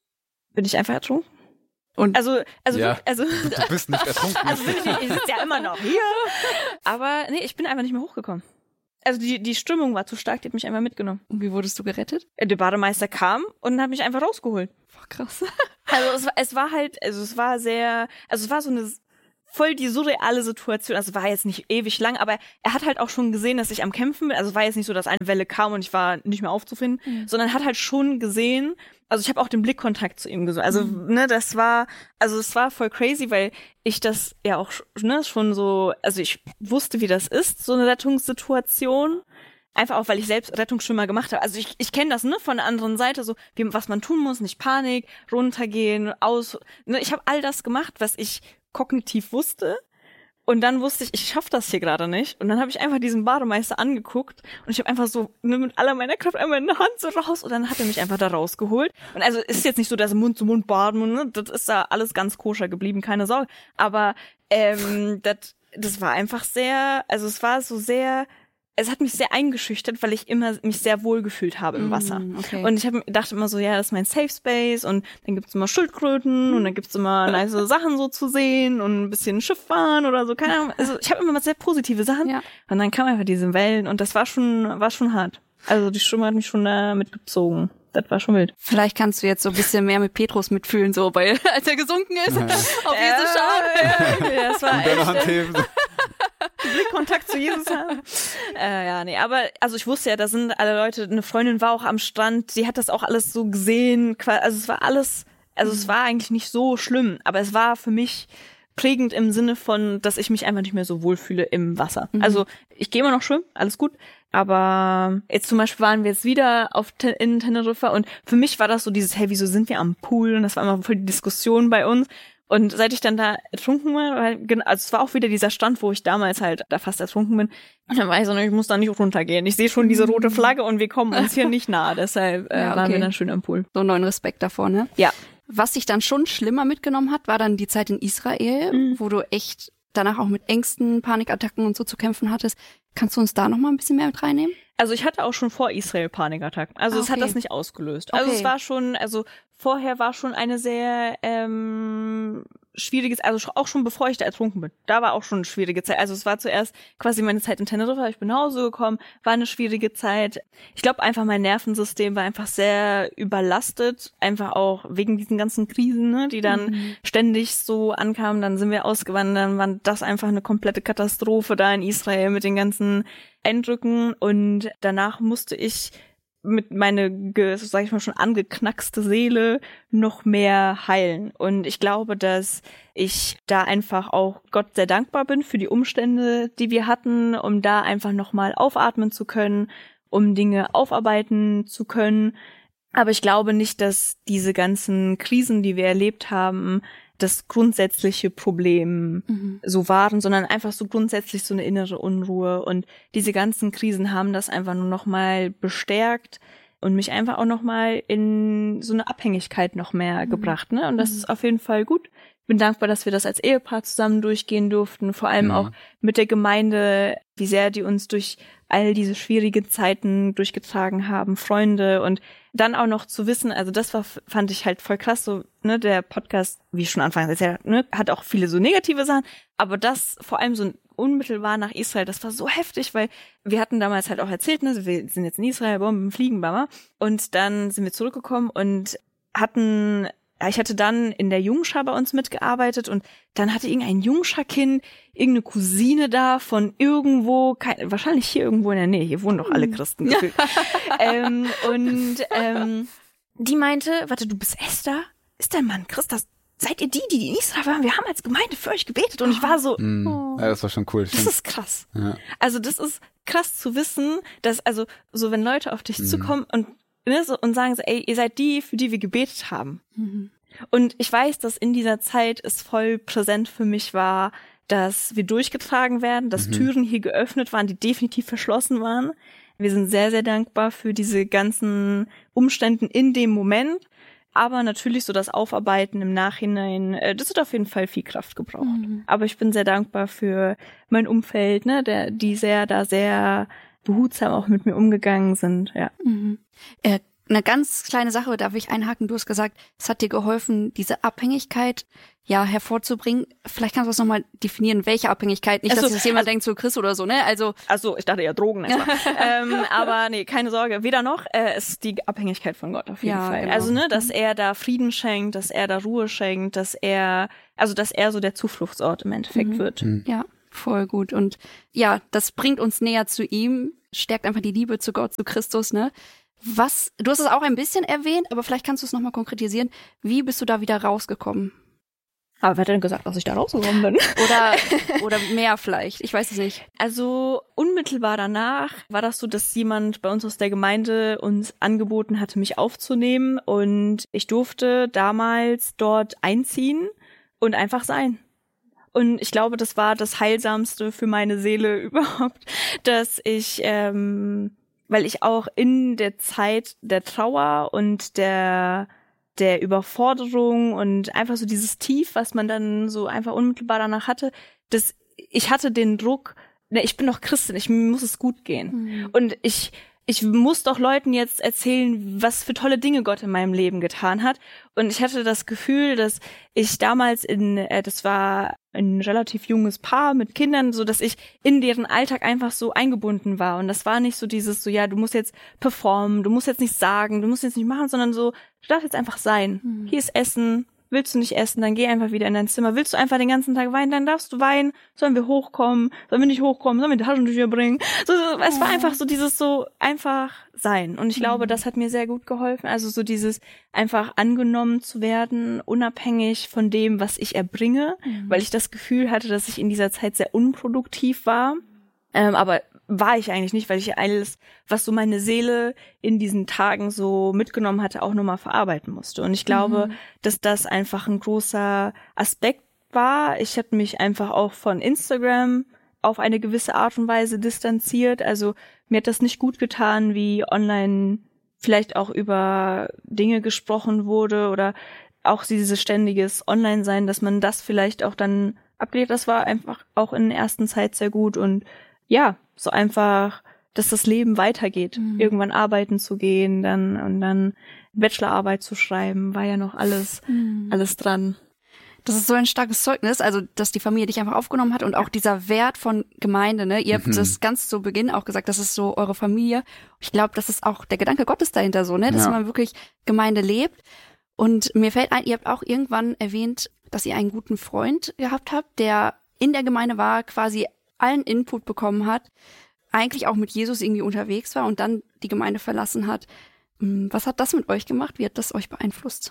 bin ich einfach ertrunken. Und also, also, ja, also, du bist nicht ertrunken. Also, ich, ich sitze ja immer noch hier. Aber nee, ich bin einfach nicht mehr hochgekommen. Also die, die Strömung war zu stark, die hat mich einfach mitgenommen. Und wie wurdest du gerettet? Der Bademeister kam und hat mich einfach rausgeholt. Boah, krass. Also es war, es war halt, also es war sehr, also es war so eine voll die surreale Situation. Also es war jetzt nicht ewig lang, aber er hat halt auch schon gesehen, dass ich am Kämpfen bin. Also es war jetzt nicht so, dass eine Welle kam und ich war nicht mehr aufzufinden, mhm. sondern hat halt schon gesehen, also ich habe auch den Blickkontakt zu ihm gesucht. Also, mhm. ne, das war, also es war voll crazy, weil ich das ja auch, ne, schon so, also ich wusste, wie das ist, so eine Rettungssituation. Einfach auch, weil ich selbst Rettungsschwimmer gemacht habe. Also ich, ich kenne das, ne, von der anderen Seite, so, wie, was man tun muss, nicht Panik, runtergehen, aus, ne, ich habe all das gemacht, was ich kognitiv wusste. Und dann wusste ich, ich schaff das hier gerade nicht. Und dann habe ich einfach diesen Bademeister angeguckt und ich habe einfach so ne, mit aller meiner Kraft einmal in der Hand so raus und dann hat er mich einfach da rausgeholt. Und also es ist jetzt nicht so, dass Mund zu Mund baden, ne? Das ist da alles ganz koscher geblieben, keine Sorge. Aber ähm, das, das war einfach sehr, also es war so sehr, es hat mich sehr eingeschüchtert, weil ich immer mich sehr wohl gefühlt habe im Wasser. Mm, okay. Und ich hab, dachte immer so, ja, das ist mein Safe Space und dann gibt's immer Schildkröten mm. und dann gibt's immer nice Sachen so zu sehen und ein bisschen Schiff fahren oder so, keine Ahnung. Also ich habe immer sehr positive Sachen ja. und dann kamen einfach diese Wellen und das war schon war schon hart. Also die Stimme hat mich schon da mitgezogen. Das war schon wild. Vielleicht kannst du jetzt so ein bisschen mehr mit Petrus mitfühlen, so, weil als er gesunken ist, ja. auf ja, Jesus schauen. Ja, ja, das war und deine Hand echt, heben. Blickkontakt zu Jesus haben. Äh, ja, nee, aber also ich wusste ja, da sind alle Leute, eine Freundin war auch am Strand, die hat das auch alles so gesehen, also es war alles, also mhm. es war eigentlich nicht so schlimm, aber es war für mich prägend im Sinne von, dass ich mich einfach nicht mehr so wohlfühle im Wasser. Mhm. Also ich gehe immer noch schwimmen, alles gut, aber jetzt zum Beispiel waren wir jetzt wieder auf in Teneriffa und für mich war das so dieses, hey, wieso sind wir am Pool? Und das war immer voll die Diskussion bei uns. Und seit ich dann da ertrunken war, weil, also es war auch wieder dieser Stand, wo ich damals halt da fast ertrunken bin. Und dann war ich so, ich muss da nicht runtergehen. Ich sehe schon diese rote Flagge und wir kommen uns hier nicht nahe. Deshalb äh, ja, okay. waren wir dann schön am Pool. So einen neuen Respekt davor, ne? Ja. Was dich dann schon schlimmer mitgenommen hat, war dann die Zeit in Israel, mhm. wo du echt danach auch mit Ängsten, Panikattacken und so zu kämpfen hattest. Kannst du uns da noch mal ein bisschen mehr mit reinnehmen? Also ich hatte auch schon vor Israel Panikattacken. Also ah, okay. es hat das nicht ausgelöst. Also okay. es war schon, also vorher war schon eine sehr ähm, schwierige, also auch schon bevor ich da ertrunken bin. Da war auch schon eine schwierige Zeit. Also es war zuerst quasi meine Zeit in Teneriffa. Ich bin nach Hause gekommen, war eine schwierige Zeit. Ich glaube einfach, mein Nervensystem war einfach sehr überlastet. Einfach auch wegen diesen ganzen Krisen, ne, die dann mhm. ständig so ankamen. Dann sind wir ausgewandert. Dann war das einfach eine komplette Katastrophe da in Israel mit den ganzen Eindrücken. Und danach musste ich mit meine, sag ich mal, schon angeknackste Seele noch mehr heilen. Und ich glaube, dass ich da einfach auch Gott sehr dankbar bin für die Umstände, die wir hatten, um da einfach nochmal aufatmen zu können, um Dinge aufarbeiten zu können. Aber ich glaube nicht, dass diese ganzen Krisen, die wir erlebt haben, das grundsätzliche Problem mhm. so waren, sondern einfach so grundsätzlich so eine innere Unruhe. Und diese ganzen Krisen haben das einfach nur noch mal bestärkt und mich einfach auch noch mal in so eine Abhängigkeit noch mehr mhm. gebracht. Ne? Und das mhm. ist auf jeden Fall gut. Ich bin dankbar, dass wir das als Ehepaar zusammen durchgehen durften, vor allem mhm. auch mit der Gemeinde, wie sehr die uns durch all diese schwierigen Zeiten durchgetragen haben, Freunde und dann auch noch zu wissen, also das war, fand ich halt voll krass, so, ne, der Podcast, wie ich schon anfangs erzählt habe, ne, hat auch viele so negative Sachen, aber das vor allem so unmittelbar nach Israel, das war so heftig, weil wir hatten damals halt auch erzählt, ne, wir sind jetzt in Israel, Bomben fliegen, Bama, und dann sind wir zurückgekommen und hatten, ja, ich hatte dann in der Jungschar bei uns mitgearbeitet und dann hatte irgendein Jungschar-Kind irgendeine Cousine da von irgendwo, kein, wahrscheinlich hier irgendwo in der Nähe, hier wohnen doch alle Christen gefühlt. ähm, und ähm, die meinte, warte, du bist Esther? Ist dein Mann Christ? Das, seid ihr die, die in Israel waren? Wir haben als Gemeinde für euch gebetet und ich war so, mm, oh, ja, das war schon cool. Das stimmt. ist krass. Ja. Also das ist krass zu wissen, dass also so, wenn Leute auf dich mm. zukommen und Ne, so, und sagen so, ey, ihr seid die, für die wir gebetet haben. Mhm. Und ich weiß, dass in dieser Zeit es voll präsent für mich war, dass wir durchgetragen werden, dass mhm. Türen hier geöffnet waren, die definitiv verschlossen waren. Wir sind sehr, sehr dankbar für diese ganzen Umständen in dem Moment. Aber natürlich so das Aufarbeiten im Nachhinein, das hat auf jeden Fall viel Kraft gebraucht. Mhm. Aber ich bin sehr dankbar für mein Umfeld, ne, der, die sehr da sehr behutsam auch mit mir umgegangen sind. Ja. Mhm. Äh, eine ganz kleine Sache, darf ich einhaken? Du hast gesagt, es hat dir geholfen, diese Abhängigkeit ja hervorzubringen. Vielleicht kannst du das nochmal definieren, welche Abhängigkeit. Nicht, also, dass jetzt jemand also, denkt, so Chris oder so, ne? Also, also ich dachte ja Drogen. ähm, aber nee, keine Sorge. Weder noch. Äh, es ist die Abhängigkeit von Gott auf jeden ja, Fall. Genau. Also ne, dass er da Frieden schenkt, dass er da Ruhe schenkt, dass er, also dass er so der Zufluchtsort im Endeffekt mhm. wird. Mhm. Ja, voll gut. Und ja, das bringt uns näher zu ihm, stärkt einfach die Liebe zu Gott, zu Christus, ne? Was, du hast es auch ein bisschen erwähnt, aber vielleicht kannst du es nochmal konkretisieren. Wie bist du da wieder rausgekommen? Aber wer hat denn gesagt, dass ich da rausgekommen bin? Oder, oder mehr vielleicht, ich weiß es nicht. Also unmittelbar danach war das so, dass jemand bei uns aus der Gemeinde uns angeboten hatte, mich aufzunehmen. Und ich durfte damals dort einziehen und einfach sein. Und ich glaube, das war das Heilsamste für meine Seele überhaupt, dass ich... ähm weil ich auch in der Zeit der Trauer und der der Überforderung und einfach so dieses Tief, was man dann so einfach unmittelbar danach hatte, dass ich hatte den Druck, ne, ich bin doch Christin, ich muss es gut gehen. Mhm. Und ich ich muss doch Leuten jetzt erzählen, was für tolle Dinge Gott in meinem Leben getan hat. Und ich hatte das Gefühl, dass ich damals in, äh, das war ein relativ junges Paar mit Kindern, so dass ich in deren Alltag einfach so eingebunden war. Und das war nicht so dieses, so ja, du musst jetzt performen, du musst jetzt nicht sagen, du musst jetzt nicht machen, sondern so, du darfst jetzt einfach sein. Mhm. Hier ist Essen. Willst du nicht essen, dann geh einfach wieder in dein Zimmer. Willst du einfach den ganzen Tag weinen, dann darfst du weinen. Sollen wir hochkommen? Sollen wir nicht hochkommen? Sollen wir die Taschentücher bringen? So, so, es war einfach so dieses so einfach sein. Und ich glaube, das hat mir sehr gut geholfen. Also so dieses einfach angenommen zu werden, unabhängig von dem, was ich erbringe, mhm. weil ich das Gefühl hatte, dass ich in dieser Zeit sehr unproduktiv war. Ähm, aber war ich eigentlich nicht, weil ich alles, was so meine Seele in diesen Tagen so mitgenommen hatte, auch nochmal verarbeiten musste. Und ich glaube, mhm. dass das einfach ein großer Aspekt war. Ich habe mich einfach auch von Instagram auf eine gewisse Art und Weise distanziert. Also mir hat das nicht gut getan, wie online vielleicht auch über Dinge gesprochen wurde oder auch dieses ständiges Online-Sein, dass man das vielleicht auch dann ablehnt. Das war einfach auch in der ersten Zeit sehr gut und ja, so einfach, dass das Leben weitergeht. Mhm. Irgendwann arbeiten zu gehen, dann und dann Bachelorarbeit zu schreiben, war ja noch alles, mhm. alles dran. Das ist so ein starkes Zeugnis, also dass die Familie dich einfach aufgenommen hat und auch dieser Wert von Gemeinde, ne? Ihr habt mhm. das ganz zu Beginn auch gesagt, das ist so eure Familie. Ich glaube, das ist auch der Gedanke Gottes dahinter so, ne? Dass ja. man wirklich Gemeinde lebt. Und mir fällt ein, ihr habt auch irgendwann erwähnt, dass ihr einen guten Freund gehabt habt, der in der Gemeinde war, quasi allen Input bekommen hat, eigentlich auch mit Jesus irgendwie unterwegs war und dann die Gemeinde verlassen hat. Was hat das mit euch gemacht? Wie hat das euch beeinflusst?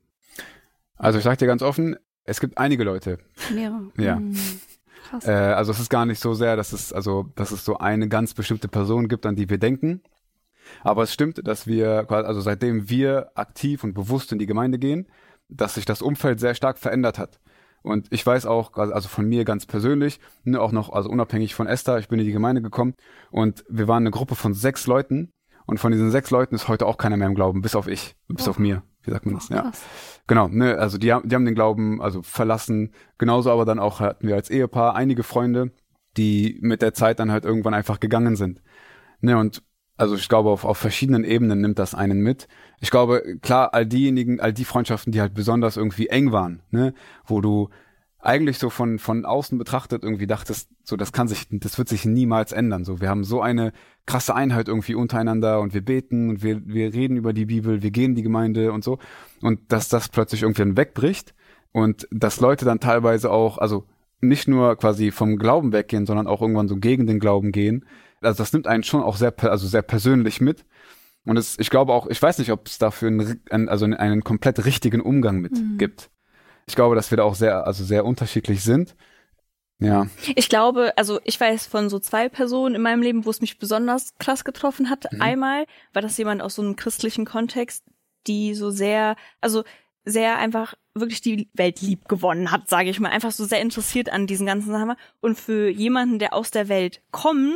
Also ich sag dir ganz offen, es gibt einige Leute. Mehrere. Ja. Hm, krass. Äh, also es ist gar nicht so sehr, dass es, also, dass es so eine ganz bestimmte Person gibt, an die wir denken. Aber es stimmt, dass wir, also seitdem wir aktiv und bewusst in die Gemeinde gehen, dass sich das Umfeld sehr stark verändert hat. Und ich weiß auch, also von mir ganz persönlich, ne, auch noch, also unabhängig von Esther, ich bin in die Gemeinde gekommen und wir waren eine Gruppe von sechs Leuten und von diesen sechs Leuten ist heute auch keiner mehr im Glauben, bis auf ich, bis oh. auf mir, wie sagt man das, oh, ja. Genau, ne, also die haben, die haben den Glauben also verlassen, genauso aber dann auch hatten wir als Ehepaar einige Freunde, die mit der Zeit dann halt irgendwann einfach gegangen sind. Ne, und also ich glaube, auf, auf verschiedenen Ebenen nimmt das einen mit. Ich glaube, klar, all diejenigen, all die Freundschaften, die halt besonders irgendwie eng waren, ne, wo du eigentlich so von von außen betrachtet irgendwie dachtest, so das kann sich, das wird sich niemals ändern. So, wir haben so eine krasse Einheit irgendwie untereinander und wir beten und wir wir reden über die Bibel, wir gehen in die Gemeinde und so. Und dass das plötzlich irgendwie wegbricht und dass Leute dann teilweise auch, also nicht nur quasi vom Glauben weggehen, sondern auch irgendwann so gegen den Glauben gehen. Also das nimmt einen schon auch sehr, also sehr persönlich mit. Und es, ich glaube auch, ich weiß nicht, ob es dafür einen, einen, also einen komplett richtigen Umgang mit mhm. gibt. Ich glaube, dass wir da auch sehr, also sehr unterschiedlich sind. Ja. Ich glaube, also ich weiß von so zwei Personen in meinem Leben, wo es mich besonders krass getroffen hat. Mhm. Einmal war das jemand aus so einem christlichen Kontext, die so sehr, also sehr einfach wirklich die Welt lieb gewonnen hat, sage ich mal. Einfach so sehr interessiert an diesen ganzen Sachen. Und für jemanden, der aus der Welt kommt,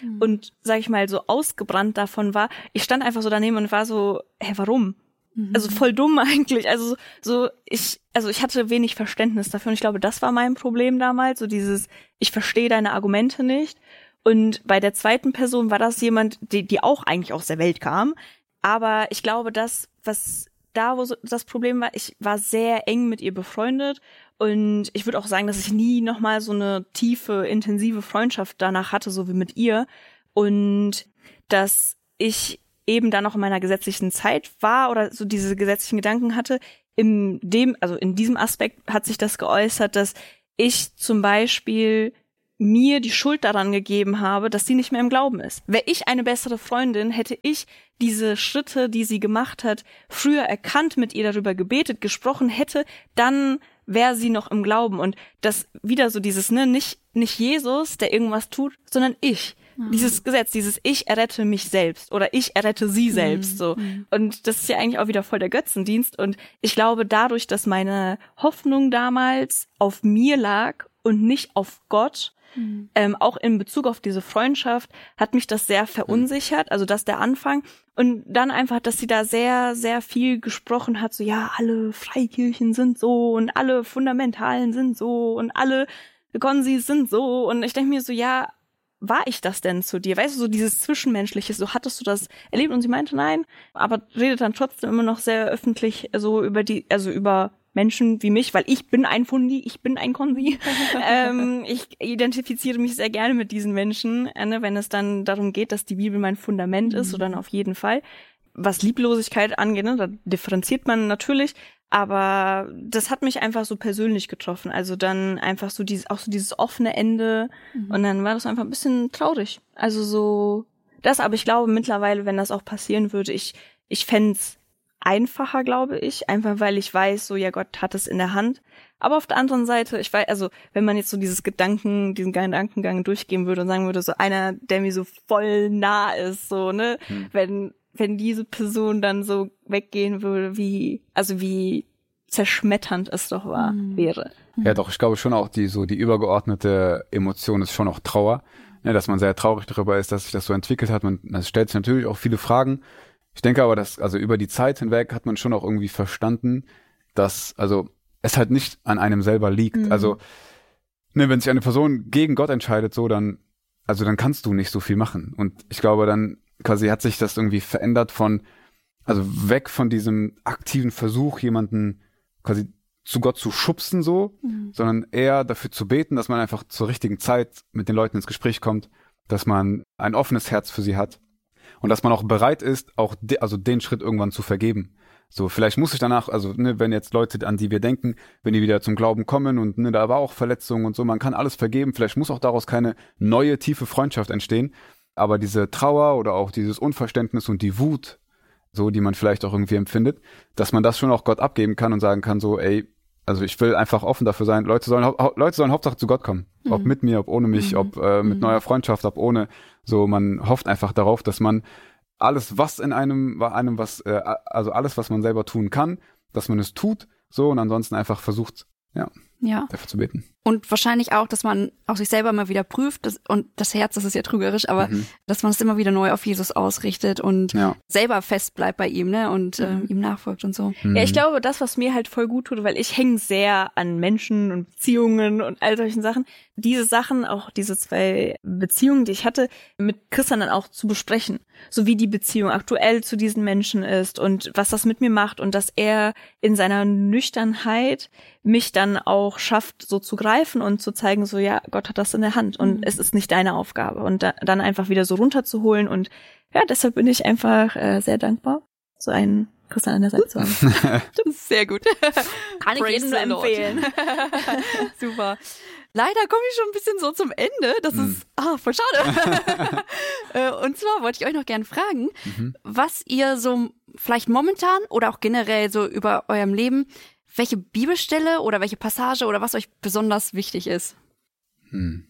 mhm. und, sag ich mal, so ausgebrannt davon war. Ich stand einfach so daneben und war so, hä, warum? Mhm. Also voll dumm eigentlich. Also so, ich, also ich hatte wenig Verständnis dafür und ich glaube, das war mein Problem damals, so dieses, ich verstehe deine Argumente nicht. Und bei der zweiten Person war das jemand, die, die auch eigentlich aus der Welt kam. Aber ich glaube, das, was da, wo so das Problem war, ich war sehr eng mit ihr befreundet. Und ich würde auch sagen, dass ich nie nochmal so eine tiefe, intensive Freundschaft danach hatte, so wie mit ihr. Und dass ich eben da noch in meiner gesetzlichen Zeit war oder so diese gesetzlichen Gedanken hatte. In dem, also in diesem Aspekt hat sich das geäußert, dass ich zum Beispiel mir die Schuld daran gegeben habe, dass sie nicht mehr im Glauben ist. Wäre ich eine bessere Freundin, hätte ich diese Schritte, die sie gemacht hat, früher erkannt, mit ihr darüber gebetet, gesprochen hätte, dann wäre sie noch im Glauben. Und das wieder so dieses, ne, nicht, nicht Jesus, der irgendwas tut, sondern ich. Mhm. Dieses Gesetz, dieses Ich errette mich selbst oder ich errette sie selbst, mhm. so. Und das ist ja eigentlich auch wieder voll der Götzendienst. Und ich glaube, dadurch, dass meine Hoffnung damals auf mir lag und nicht auf Gott, Mhm. Ähm, auch in Bezug auf diese Freundschaft hat mich das sehr verunsichert, also das der Anfang. Und dann einfach, dass sie da sehr, sehr viel gesprochen hat, so ja, alle Freikirchen sind so und alle Fundamentalen sind so und alle Konsis sind so. Und ich denke mir so, ja, war ich das denn zu dir? Weißt du, so dieses Zwischenmenschliche, so hattest du das erlebt? Und sie meinte, nein, aber redet dann trotzdem immer noch sehr öffentlich so über die, also über Menschen wie mich, weil ich bin ein Fundi, ich bin ein Konsi. ähm, ich identifiziere mich sehr gerne mit diesen Menschen, äh, ne, wenn es dann darum geht, dass die Bibel mein Fundament mhm. ist, so dann auf jeden Fall. Was Lieblosigkeit angeht, ne, da differenziert man natürlich, aber das hat mich einfach so persönlich getroffen. Also dann einfach so dieses, auch so dieses offene Ende mhm. und dann war das einfach ein bisschen traurig. Also so das, aber ich glaube mittlerweile, wenn das auch passieren würde, ich ich fänd's einfacher, glaube ich, einfach weil ich weiß, so ja, Gott hat es in der Hand. Aber auf der anderen Seite, ich weiß, also wenn man jetzt so dieses Gedanken, diesen Gedankengang durchgehen würde und sagen würde, so einer, der mir so voll nah ist, so, ne, hm. wenn wenn diese Person dann so weggehen würde, wie, also wie zerschmetternd es doch war, hm. wäre. Ja, doch, ich glaube schon auch, die so die übergeordnete Emotion ist schon auch Trauer, ne, dass man sehr traurig darüber ist, dass sich das so entwickelt hat. Man das stellt sich natürlich auch viele Fragen. Ich denke aber, dass, also über die Zeit hinweg hat man schon auch irgendwie verstanden, dass, also, es halt nicht an einem selber liegt. Mhm. Also, ne, wenn sich eine Person gegen Gott entscheidet, so, dann, also dann kannst du nicht so viel machen. Und ich glaube, dann quasi hat sich das irgendwie verändert von, also weg von diesem aktiven Versuch, jemanden quasi zu Gott zu schubsen, so, mhm. sondern eher dafür zu beten, dass man einfach zur richtigen Zeit mit den Leuten ins Gespräch kommt, dass man ein offenes Herz für sie hat. Und dass man auch bereit ist, auch de, also den Schritt irgendwann zu vergeben. So, vielleicht muss ich danach, also ne, wenn jetzt Leute, an die wir denken, wenn die wieder zum Glauben kommen und ne, da war auch Verletzungen und so, man kann alles vergeben. Vielleicht muss auch daraus keine neue, tiefe Freundschaft entstehen. Aber diese Trauer oder auch dieses Unverständnis und die Wut, so, die man vielleicht auch irgendwie empfindet, dass man das schon auch Gott abgeben kann und sagen kann, so, ey, also ich will einfach offen dafür sein, Leute sollen, hau- Leute sollen Hauptsache zu Gott kommen. Mhm. Ob mit mir, ob ohne mich, mhm. ob äh, mit mhm. neuer Freundschaft, ob ohne. So, man hofft einfach darauf, dass man alles, was in einem, einem was, äh, also alles, was man selber tun kann, dass man es tut, so, und ansonsten einfach versucht, ja, ja. dafür zu beten. Und wahrscheinlich auch, dass man auch sich selber mal wieder prüft, das, und das Herz, das ist ja trügerisch, aber mhm. dass man es immer wieder neu auf Jesus ausrichtet und ja. selber fest bleibt bei ihm, ne, und äh, ihm nachfolgt und so. Mhm. Ja, ich glaube, das, was mir halt voll gut tut, weil ich hänge sehr an Menschen und Beziehungen und all solchen Sachen, diese Sachen, auch diese zwei Beziehungen, die ich hatte, mit Christian dann auch zu besprechen, so wie die Beziehung aktuell zu diesen Menschen ist und was das mit mir macht und dass er in seiner Nüchternheit mich dann auch schafft, so zu greifen und zu zeigen, so ja, Gott hat das in der Hand und mhm. es ist nicht deine Aufgabe und da, dann einfach wieder so runterzuholen und ja, deshalb bin ich einfach äh, sehr dankbar, so einen Christian an der Seite zu haben. Sehr gut. Kann ich jedem nur empfehlen. Super. Leider komme ich schon ein bisschen so zum Ende. Das mm. ist ah, voll schade. Und zwar wollte ich euch noch gerne fragen, mhm. was ihr so vielleicht momentan oder auch generell so über eurem Leben, welche Bibelstelle oder welche Passage oder was euch besonders wichtig ist. Hm.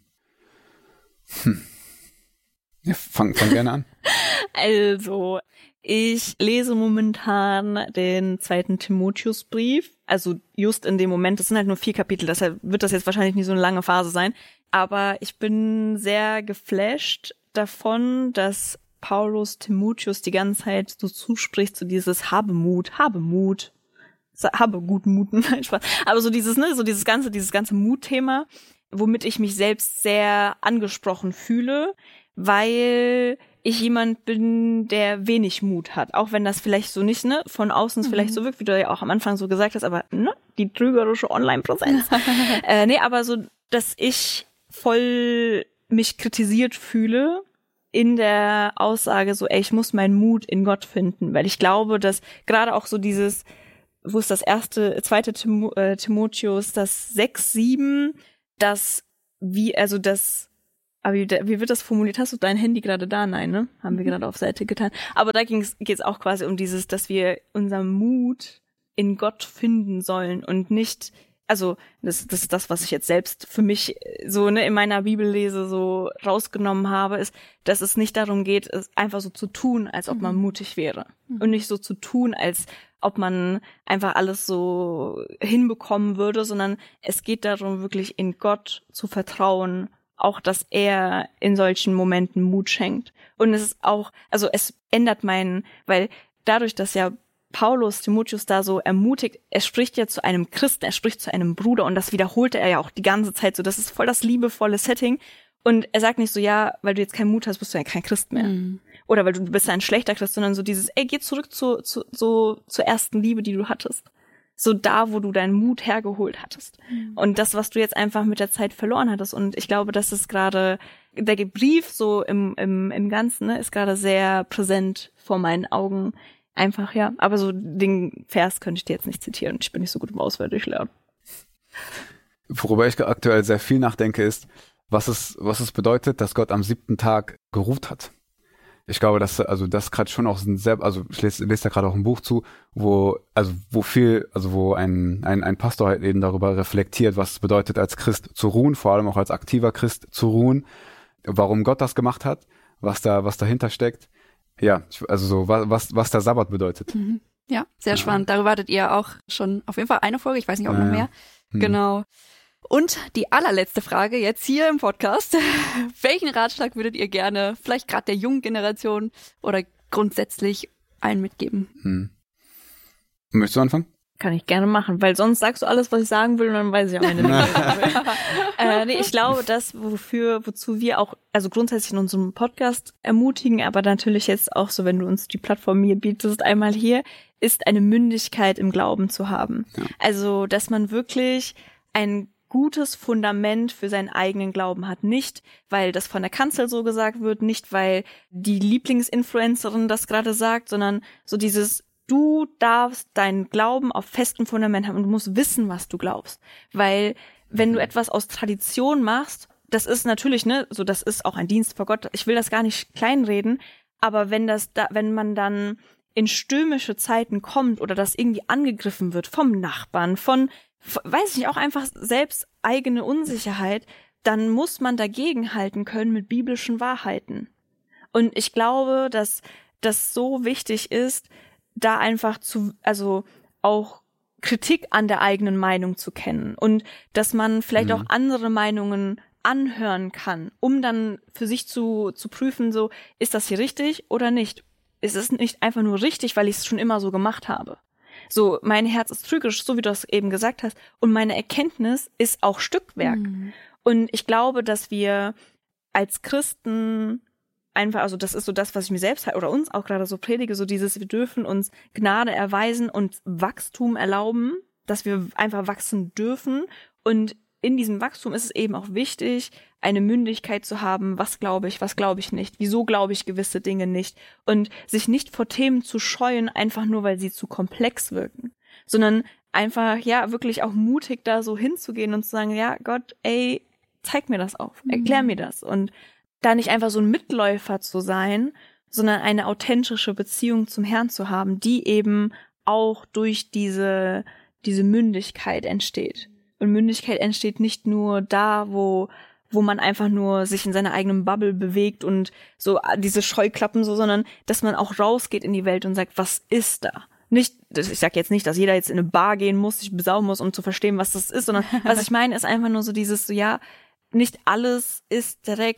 Hm. Ja, fang, fang gerne an. Also, ich lese momentan den zweiten Timotheusbrief, also just in dem Moment, das sind halt nur vier Kapitel, deshalb wird das jetzt wahrscheinlich nicht so eine lange Phase sein, aber ich bin sehr geflasht davon, dass Paulus Timotheus die ganze Zeit so zuspricht, so dieses habe Mut, habe Mut, habe guten Mut, nein, Spaß. Aber so dieses, ne, so dieses ganze, dieses ganze Mutthema, womit ich mich selbst sehr angesprochen fühle, weil ich jemand bin, der wenig Mut hat. Auch wenn das vielleicht so nicht, ne, von außen mhm. vielleicht so wirkt, wie du ja auch am Anfang so gesagt hast, aber, ne, die trügerische Online-Präsenz. äh, nee, aber so, dass ich voll mich kritisiert fühle in der Aussage so, ey, ich muss meinen Mut in Gott finden, weil ich glaube, dass gerade auch so dieses, wo ist das erste, zweite Tim, äh, Timotheus, das sechs, sieben, das, wie, also das, aber wie, wie wird das formuliert? Hast du dein Handy gerade da? Nein, ne? Haben wir gerade auf Seite getan. Aber da geht es auch quasi um dieses, dass wir unseren Mut in Gott finden sollen und nicht, also das, das ist das, was ich jetzt selbst für mich so, ne, in meiner Bibellese so rausgenommen habe, ist, dass es nicht darum geht, es einfach so zu tun, als ob man mutig wäre. Mhm. Und nicht so zu tun, als ob man einfach alles so hinbekommen würde, sondern es geht darum, wirklich in Gott zu vertrauen, auch, dass er in solchen Momenten Mut schenkt. Und es ist auch, also es ändert meinen, weil dadurch, dass ja Paulus Timotheus da so ermutigt, er spricht ja zu einem Christen, er spricht zu einem Bruder und das wiederholte er ja auch die ganze Zeit so. Das ist voll das liebevolle Setting. Und er sagt nicht so, ja, weil du jetzt keinen Mut hast, bist du ja kein Christ mehr. Mhm. Oder weil du bist ja ein schlechter Christ, sondern so dieses, ey, geh zurück zu, zu, so, zur ersten Liebe, die du hattest. So da, wo du deinen Mut hergeholt hattest. Mhm. Und das, was du jetzt einfach mit der Zeit verloren hattest. Und ich glaube, das ist gerade, der Brief so im, im, im Ganzen, ne, ist gerade sehr präsent vor meinen Augen. Einfach, ja. Aber so den Vers könnte ich dir jetzt nicht zitieren. Ich bin nicht so gut im auswendig lernen. Worüber ich aktuell sehr viel nachdenke, ist, was es, was es bedeutet, dass Gott am siebten Tag geruht hat. Ich glaube, dass, also das gerade schon auch ein sehr, also ich lese, lese da gerade auch ein Buch zu, wo, also wo viel, also wo ein, ein, ein Pastor halt eben darüber reflektiert, was es bedeutet, als Christ zu ruhen, vor allem auch als aktiver Christ zu ruhen, warum Gott das gemacht hat, was da, was dahinter steckt. Ja, also so, was, was der Sabbat bedeutet. Mhm. Ja, sehr ja. spannend. Darüber hattet ihr auch schon auf jeden Fall eine Folge, ich weiß nicht, ob ja, noch mehr. Hm. Genau. Und die allerletzte Frage jetzt hier im Podcast. Welchen Ratschlag würdet ihr gerne vielleicht gerade der jungen Generation oder grundsätzlich allen mitgeben? Hm. Möchtest du anfangen? Kann ich gerne machen, weil sonst sagst du alles, was ich sagen will und dann weiß ich am Ende nicht. äh, nee, ich glaube, das, wofür, wozu wir auch, also grundsätzlich in unserem Podcast ermutigen, aber natürlich jetzt auch so, wenn du uns die Plattform hier bietest, einmal hier, ist eine Mündigkeit im Glauben zu haben. Ja. Also, dass man wirklich ein gutes Fundament für seinen eigenen Glauben hat. Nicht, weil das von der Kanzel so gesagt wird, nicht, weil die Lieblingsinfluencerin das gerade sagt, sondern so dieses, du darfst deinen Glauben auf festem Fundament haben und du musst wissen, was du glaubst. Weil wenn du etwas aus Tradition machst, das ist natürlich, ne, so das ist auch ein Dienst vor Gott. Ich will das gar nicht kleinreden, aber wenn das da, wenn man dann in stürmische Zeiten kommt oder das irgendwie angegriffen wird vom Nachbarn, von, weiß ich nicht, auch einfach selbst eigene Unsicherheit, dann muss man dagegen halten können mit biblischen Wahrheiten. Und ich glaube, dass das so wichtig ist, da einfach zu, also auch Kritik an der eigenen Meinung zu kennen und dass man vielleicht mhm. auch andere Meinungen anhören kann, um dann für sich zu, zu prüfen, so, ist das hier richtig oder nicht? Ist es nicht einfach nur richtig, weil ich es schon immer so gemacht habe? So, mein Herz ist trügerisch, so wie du es eben gesagt hast, und meine Erkenntnis ist auch Stückwerk. Mhm. Und ich glaube, dass wir als Christen einfach, also das ist so das, was ich mir selbst oder uns auch gerade so predige, so dieses, wir dürfen uns Gnade erweisen und Wachstum erlauben, dass wir einfach wachsen dürfen. Und in diesem Wachstum ist es eben auch wichtig, eine Mündigkeit zu haben, was glaube ich, was glaube ich nicht, wieso glaube ich gewisse Dinge nicht und sich nicht vor Themen zu scheuen, einfach nur, weil sie zu komplex wirken, sondern einfach, ja, wirklich auch mutig da so hinzugehen und zu sagen, ja, Gott, ey, zeig mir das auf, erklär mhm. mir das und da nicht einfach so ein Mitläufer zu sein, sondern eine authentische Beziehung zum Herrn zu haben, die eben auch durch diese, diese Mündigkeit entsteht. Und Mündigkeit entsteht nicht nur da, wo, wo man einfach nur sich in seiner eigenen Bubble bewegt und so diese Scheuklappen so, sondern dass man auch rausgeht in die Welt und sagt, was ist da? Nicht, ich sag jetzt nicht, dass jeder jetzt in eine Bar gehen muss, sich besauen muss, um zu verstehen, was das ist, sondern was ich meine, ist einfach nur so dieses, so ja, nicht alles ist direkt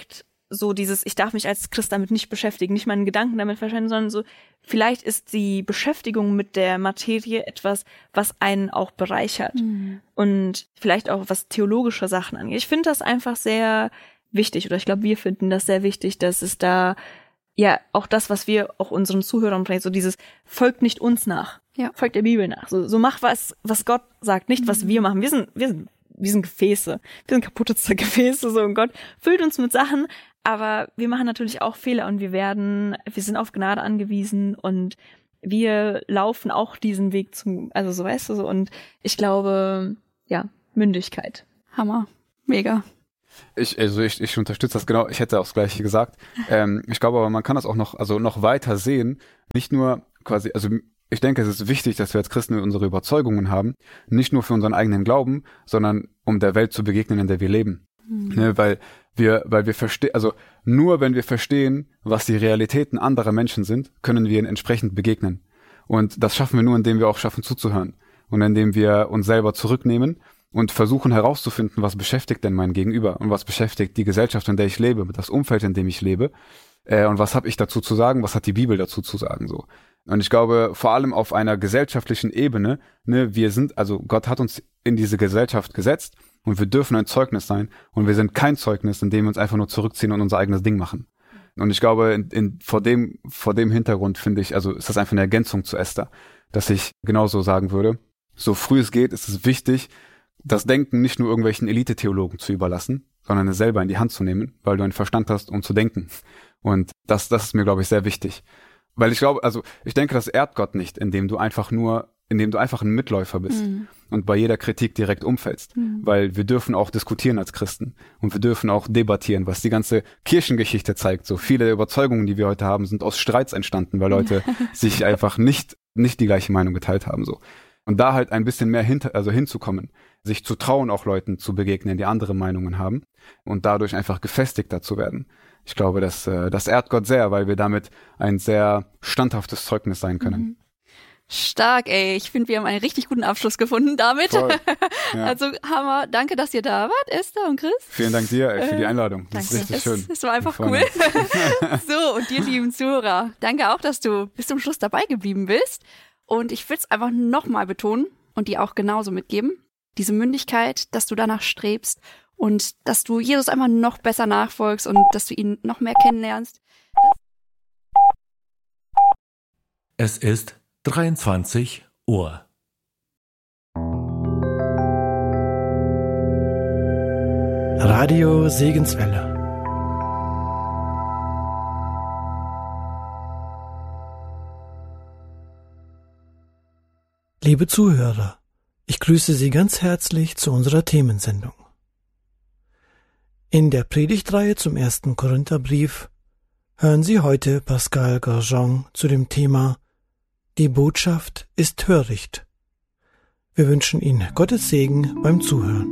so dieses, ich darf mich als Christ damit nicht beschäftigen, nicht meinen Gedanken damit verschwenden, sondern so, vielleicht ist die Beschäftigung mit der Materie etwas, was einen auch bereichert. Mhm. Und vielleicht auch was theologische Sachen angeht. Ich finde das einfach sehr wichtig, oder ich glaube, wir finden das sehr wichtig, dass es da, ja, auch das, was wir auch unseren Zuhörern bringen, so dieses, folgt nicht uns nach, ja. folgt der Bibel nach. So, so mach was, was Gott sagt, nicht was wir machen. Wir sind, wir sind, wir sind Gefäße. Wir sind kaputte Gefäße, so, und Gott füllt uns mit Sachen, aber wir machen natürlich auch Fehler und wir werden, wir sind auf Gnade angewiesen und wir laufen auch diesen Weg zum, also so, weißt du, so, und ich glaube, ja, Mündigkeit. Hammer. Mega. Ich, also ich, ich unterstütze das genau. Ich hätte auch das Gleiche gesagt. Ähm, ich glaube aber, man kann das auch noch, also noch weiter sehen. Nicht nur quasi, also ich denke, es ist wichtig, dass wir als Christen unsere Überzeugungen haben. Nicht nur für unseren eigenen Glauben, sondern um der Welt zu begegnen, in der wir leben. Mhm. Ne, weil wir, weil wir verstehen, also nur wenn wir verstehen, was die Realitäten anderer Menschen sind, können wir ihnen entsprechend begegnen. Und das schaffen wir nur, indem wir auch schaffen zuzuhören. Und indem wir uns selber zurücknehmen und versuchen herauszufinden, was beschäftigt denn mein Gegenüber und was beschäftigt die Gesellschaft, in der ich lebe, das Umfeld, in dem ich lebe, äh, und was habe ich dazu zu sagen, was hat die Bibel dazu zu sagen, so. Und ich glaube, vor allem auf einer gesellschaftlichen Ebene, ne, wir sind, also Gott hat uns in diese Gesellschaft gesetzt und wir dürfen ein Zeugnis sein und wir sind kein Zeugnis, indem wir uns einfach nur zurückziehen und unser eigenes Ding machen. Und ich glaube, in, in, vor dem, vor dem Hintergrund finde ich, also ist das einfach eine Ergänzung zu Esther, dass ich genauso sagen würde, so früh es geht, ist es wichtig, das Denken nicht nur irgendwelchen Elite-Theologen zu überlassen, sondern es selber in die Hand zu nehmen, weil du einen Verstand hast, um zu denken. Und das, das ist mir, glaube ich, sehr wichtig. Weil ich glaube, also ich denke, das ehrt Gott nicht, indem du einfach nur, indem du einfach ein Mitläufer bist mhm. und bei jeder Kritik direkt umfällst. Mhm. Weil wir dürfen auch diskutieren als Christen und wir dürfen auch debattieren, was die ganze Kirchengeschichte zeigt. So viele der Überzeugungen, die wir heute haben, sind aus Streits entstanden, weil Leute sich einfach nicht, nicht die gleiche Meinung geteilt haben, so. Und da halt ein bisschen mehr hinter, also hinzukommen, sich zu trauen, auch Leuten zu begegnen, die andere Meinungen haben und dadurch einfach gefestigter zu werden. Ich glaube, das, das ehrt Gott sehr, weil wir damit ein sehr standhaftes Zeugnis sein können. Mhm. Stark, ey. Ich finde, wir haben einen richtig guten Abschluss gefunden damit. Voll. Ja. Also Hammer. Danke, dass ihr da wart, Esther und Chris. Vielen Dank dir ey, für die Einladung. Das danke. ist richtig es, schön. Es war einfach cool. So, und dir, lieben Zuhörer, danke auch, dass du bis zum Schluss dabei geblieben bist. Und ich will es einfach nochmal betonen und dir auch genauso mitgeben. Diese Mündigkeit, dass du danach strebst und dass du Jesus einfach noch besser nachfolgst und dass du ihn noch mehr kennenlernst. Es ist dreiundzwanzig Uhr. Radio Segenswelle. Liebe Zuhörer, ich grüße Sie ganz herzlich zu unserer Themensendung. In der Predigtreihe zum ersten Korintherbrief hören Sie heute Pascal Grandjean zu dem Thema Die Botschaft ist töricht. Wir wünschen Ihnen Gottes Segen beim Zuhören.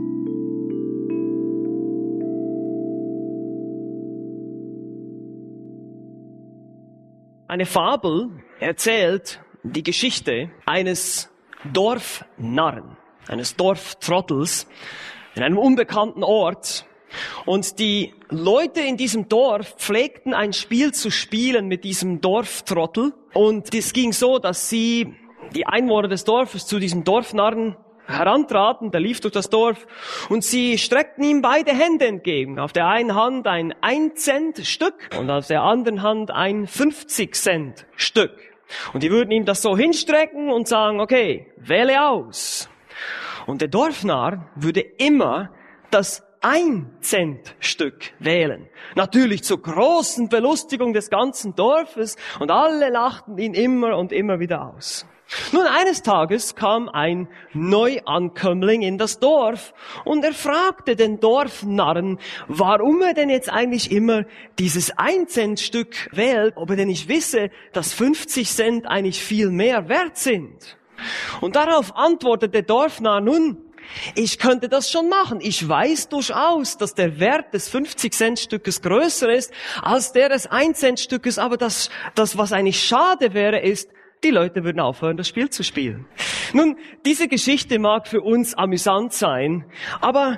Eine Fabel erzählt die Geschichte eines Dorfnarren, eines Dorftrottels in einem unbekannten Ort. Und die Leute in diesem Dorf pflegten ein Spiel zu spielen mit diesem Dorftrottel. Und es ging so, dass sie, die Einwohner des Dorfes, zu diesem Dorfnarren herantraten, der lief durch das Dorf, und sie streckten ihm beide Hände entgegen. Auf der einen Hand ein ein-Cent-Stück und auf der anderen Hand ein fünfzig-Cent-Stück. Und die würden ihm das so hinstrecken und sagen, okay, wähle aus. Und der Dorfnarr würde immer das ein-Cent-Stück wählen. Natürlich zur großen Belustigung des ganzen Dorfes, und alle lachten ihn immer und immer wieder aus. Nun, eines Tages kam ein Neuankömmling in das Dorf und er fragte den Dorfnarren, warum er denn jetzt eigentlich immer dieses ein-Cent-Stück wählt, ob er denn nicht wisse, dass fünfzig Cent eigentlich viel mehr wert sind. Und darauf antwortete der Dorfnarr, nun, ich könnte das schon machen. Ich weiß durchaus, dass der Wert des fünfzig-Cent-Stückes größer ist als der des ein-Cent-Stückes, aber das, das, was eigentlich schade wäre, ist, die Leute würden aufhören, das Spiel zu spielen. Nun, diese Geschichte mag für uns amüsant sein, aber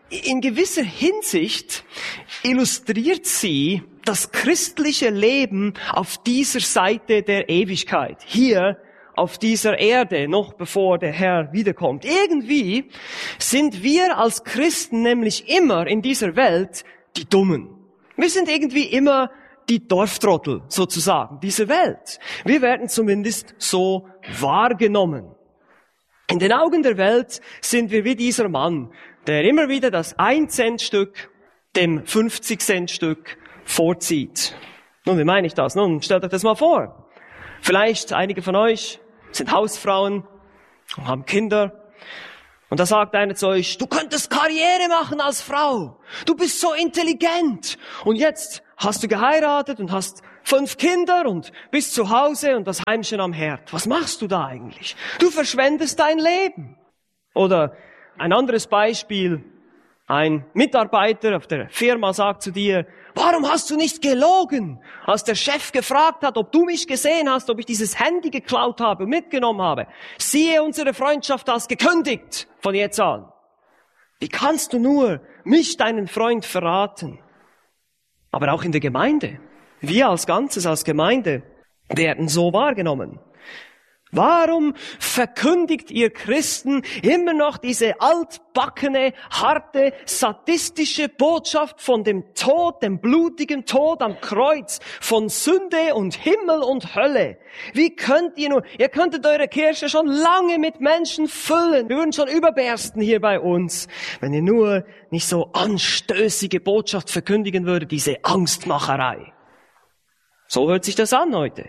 in gewisser Hinsicht illustriert sie das christliche Leben auf dieser Seite der Ewigkeit, hier auf dieser Erde, noch bevor der Herr wiederkommt. Irgendwie sind wir als Christen nämlich immer in dieser Welt die Dummen. Wir sind irgendwie immer die Dorftrottel sozusagen dieser Welt. Wir werden zumindest so wahrgenommen. In den Augen der Welt sind wir wie dieser Mann, der immer wieder das ein-Cent-Stück dem fünfzig-Cent-Stück vorzieht. Nun, wie meine ich das? Nun, stellt euch das mal vor. Vielleicht einige von euch sind Hausfrauen und haben Kinder. Und da sagt einer zu euch, du könntest Karriere machen als Frau. Du bist so intelligent. Und jetzt hast du geheiratet und hast fünf Kinder und bist zu Hause und das Heimchen am Herd. Was machst du da eigentlich? Du verschwendest dein Leben. Oder ein anderes Beispiel. Ein Mitarbeiter auf der Firma sagt zu dir, warum hast du nicht gelogen, als der Chef gefragt hat, ob du mich gesehen hast, ob ich dieses Handy geklaut habe und mitgenommen habe? Siehe, unsere Freundschaft hast gekündigt von jetzt an. Wie kannst du nur mich, deinen Freund, verraten? Aber auch in der Gemeinde. Wir als Ganzes, als Gemeinde, werden so wahrgenommen. Warum verkündigt ihr Christen immer noch diese altbackene, harte, sadistische Botschaft von dem Tod, dem blutigen Tod am Kreuz, von Sünde und Himmel und Hölle? Wie könnt ihr nur, ihr könntet eure Kirche schon lange mit Menschen füllen, wir würden schon überbersten hier bei uns, wenn ihr nur nicht so anstößige Botschaft verkündigen würdet, diese Angstmacherei. So hört sich das an heute.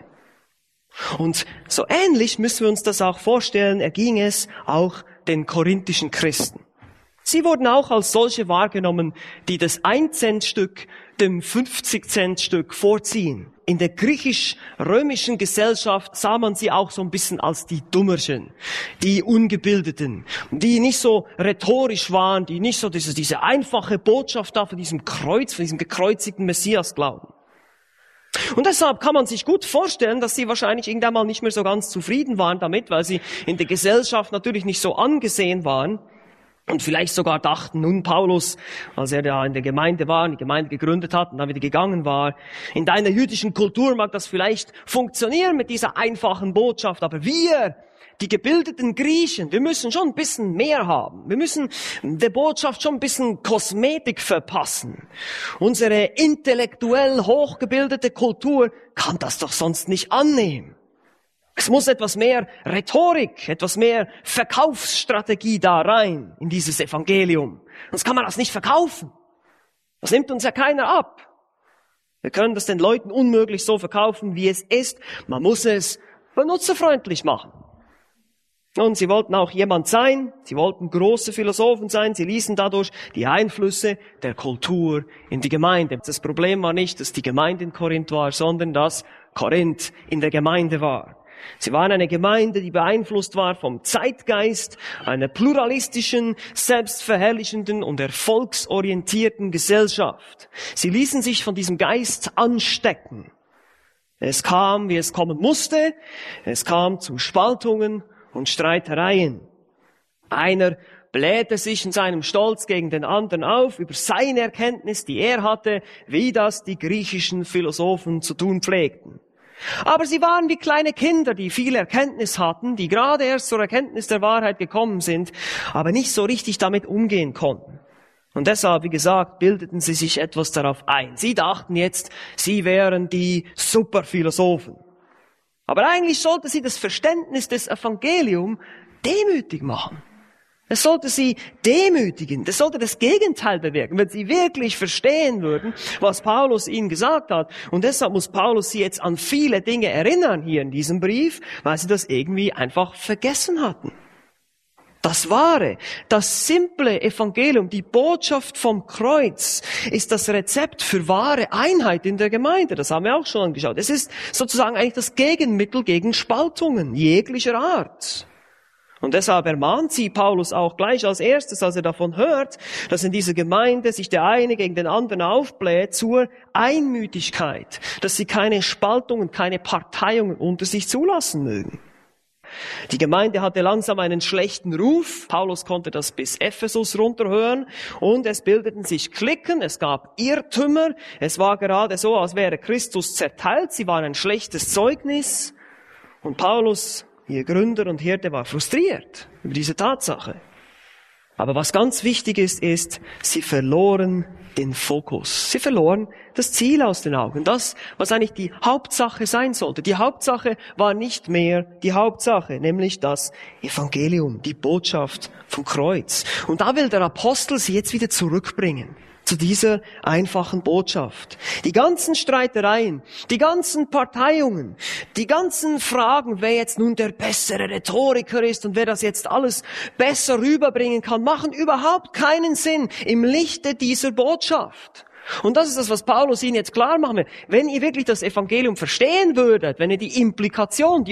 Und so ähnlich müssen wir uns das auch vorstellen, erging es auch den korinthischen Christen. Sie wurden auch als solche wahrgenommen, die das ein-Cent-Stück dem fünfzig-Cent-Stück vorziehen. In der griechisch-römischen Gesellschaft sah man sie auch so ein bisschen als die Dummerchen, die Ungebildeten, die nicht so rhetorisch waren, die nicht so diese, diese einfache Botschaft da von diesem Kreuz, von diesem gekreuzigten Messias glauben. Und deshalb kann man sich gut vorstellen, dass sie wahrscheinlich irgendwann mal nicht mehr so ganz zufrieden waren damit, weil sie in der Gesellschaft natürlich nicht so angesehen waren und vielleicht sogar dachten, nun Paulus, als er da in der Gemeinde war, die Gemeinde gegründet hat und dann wieder gegangen war, in deiner jüdischen Kultur mag das vielleicht funktionieren mit dieser einfachen Botschaft, aber wir, die gebildeten Griechen, wir müssen schon ein bisschen mehr haben. Wir müssen der Botschaft schon ein bisschen Kosmetik verpassen. Unsere intellektuell hochgebildete Kultur kann das doch sonst nicht annehmen. Es muss etwas mehr Rhetorik, etwas mehr Verkaufsstrategie da rein in dieses Evangelium. Sonst kann man das nicht verkaufen. Das nimmt uns ja keiner ab. Wir können das den Leuten unmöglich so verkaufen, wie es ist. Man muss es benutzerfreundlich machen. Und sie wollten auch jemand sein, sie wollten große Philosophen sein, sie ließen dadurch die Einflüsse der Kultur in die Gemeinde. Das Problem war nicht, dass die Gemeinde in Korinth war, sondern dass Korinth in der Gemeinde war. Sie waren eine Gemeinde, die beeinflusst war vom Zeitgeist, einer pluralistischen, selbstverherrlichenden und erfolgsorientierten Gesellschaft. Sie ließen sich von diesem Geist anstecken. Es kam, wie es kommen musste, es kam zu Spaltungen und Streitereien. Einer blähte sich in seinem Stolz gegen den anderen auf über seine Erkenntnis, die er hatte, wie das die griechischen Philosophen zu tun pflegten. Aber sie waren wie kleine Kinder, die viel Erkenntnis hatten, die gerade erst zur Erkenntnis der Wahrheit gekommen sind, aber nicht so richtig damit umgehen konnten. Und deshalb, wie gesagt, bildeten sie sich etwas darauf ein. Sie dachten jetzt, sie wären die Superphilosophen. Aber eigentlich sollte sie das Verständnis des Evangeliums demütig machen. Es sollte sie demütigen. Das sollte das Gegenteil bewirken, wenn sie wirklich verstehen würden, was Paulus ihnen gesagt hat. Und deshalb muss Paulus sie jetzt an viele Dinge erinnern hier in diesem Brief, weil sie das irgendwie einfach vergessen hatten. Das wahre, das simple Evangelium, die Botschaft vom Kreuz ist das Rezept für wahre Einheit in der Gemeinde. Das haben wir auch schon angeschaut. Es ist sozusagen eigentlich das Gegenmittel gegen Spaltungen jeglicher Art. Und deshalb ermahnt sie Paulus auch gleich als erstes, als er davon hört, dass in dieser Gemeinde sich der eine gegen den anderen aufbläht, zur Einmütigkeit, dass sie keine Spaltungen, keine Parteiungen unter sich zulassen mögen. Die Gemeinde hatte langsam einen schlechten Ruf. Paulus konnte das bis Ephesus runterhören und es bildeten sich Cliquen, es gab Irrtümer. Es war gerade so, als wäre Christus zerteilt. Sie waren ein schlechtes Zeugnis. Und Paulus, ihr Gründer und Hirte, war frustriert über diese Tatsache. Aber was ganz wichtig ist, ist, sie verloren den Fokus. Sie verloren das Ziel aus den Augen. Das, was eigentlich die Hauptsache sein sollte. Die Hauptsache war nicht mehr die Hauptsache, nämlich das Evangelium, die Botschaft vom Kreuz. Und da will der Apostel sie jetzt wieder zurückbringen zu dieser einfachen Botschaft. Die ganzen Streitereien, die ganzen Parteiungen, die ganzen Fragen, wer jetzt nun der bessere Rhetoriker ist und wer das jetzt alles besser rüberbringen kann, machen überhaupt keinen Sinn im Lichte dieser Botschaft. Und das ist das, was Paulus ihnen jetzt klar machen will. Wenn ihr wirklich das Evangelium verstehen würdet, wenn ihr die Implikation, die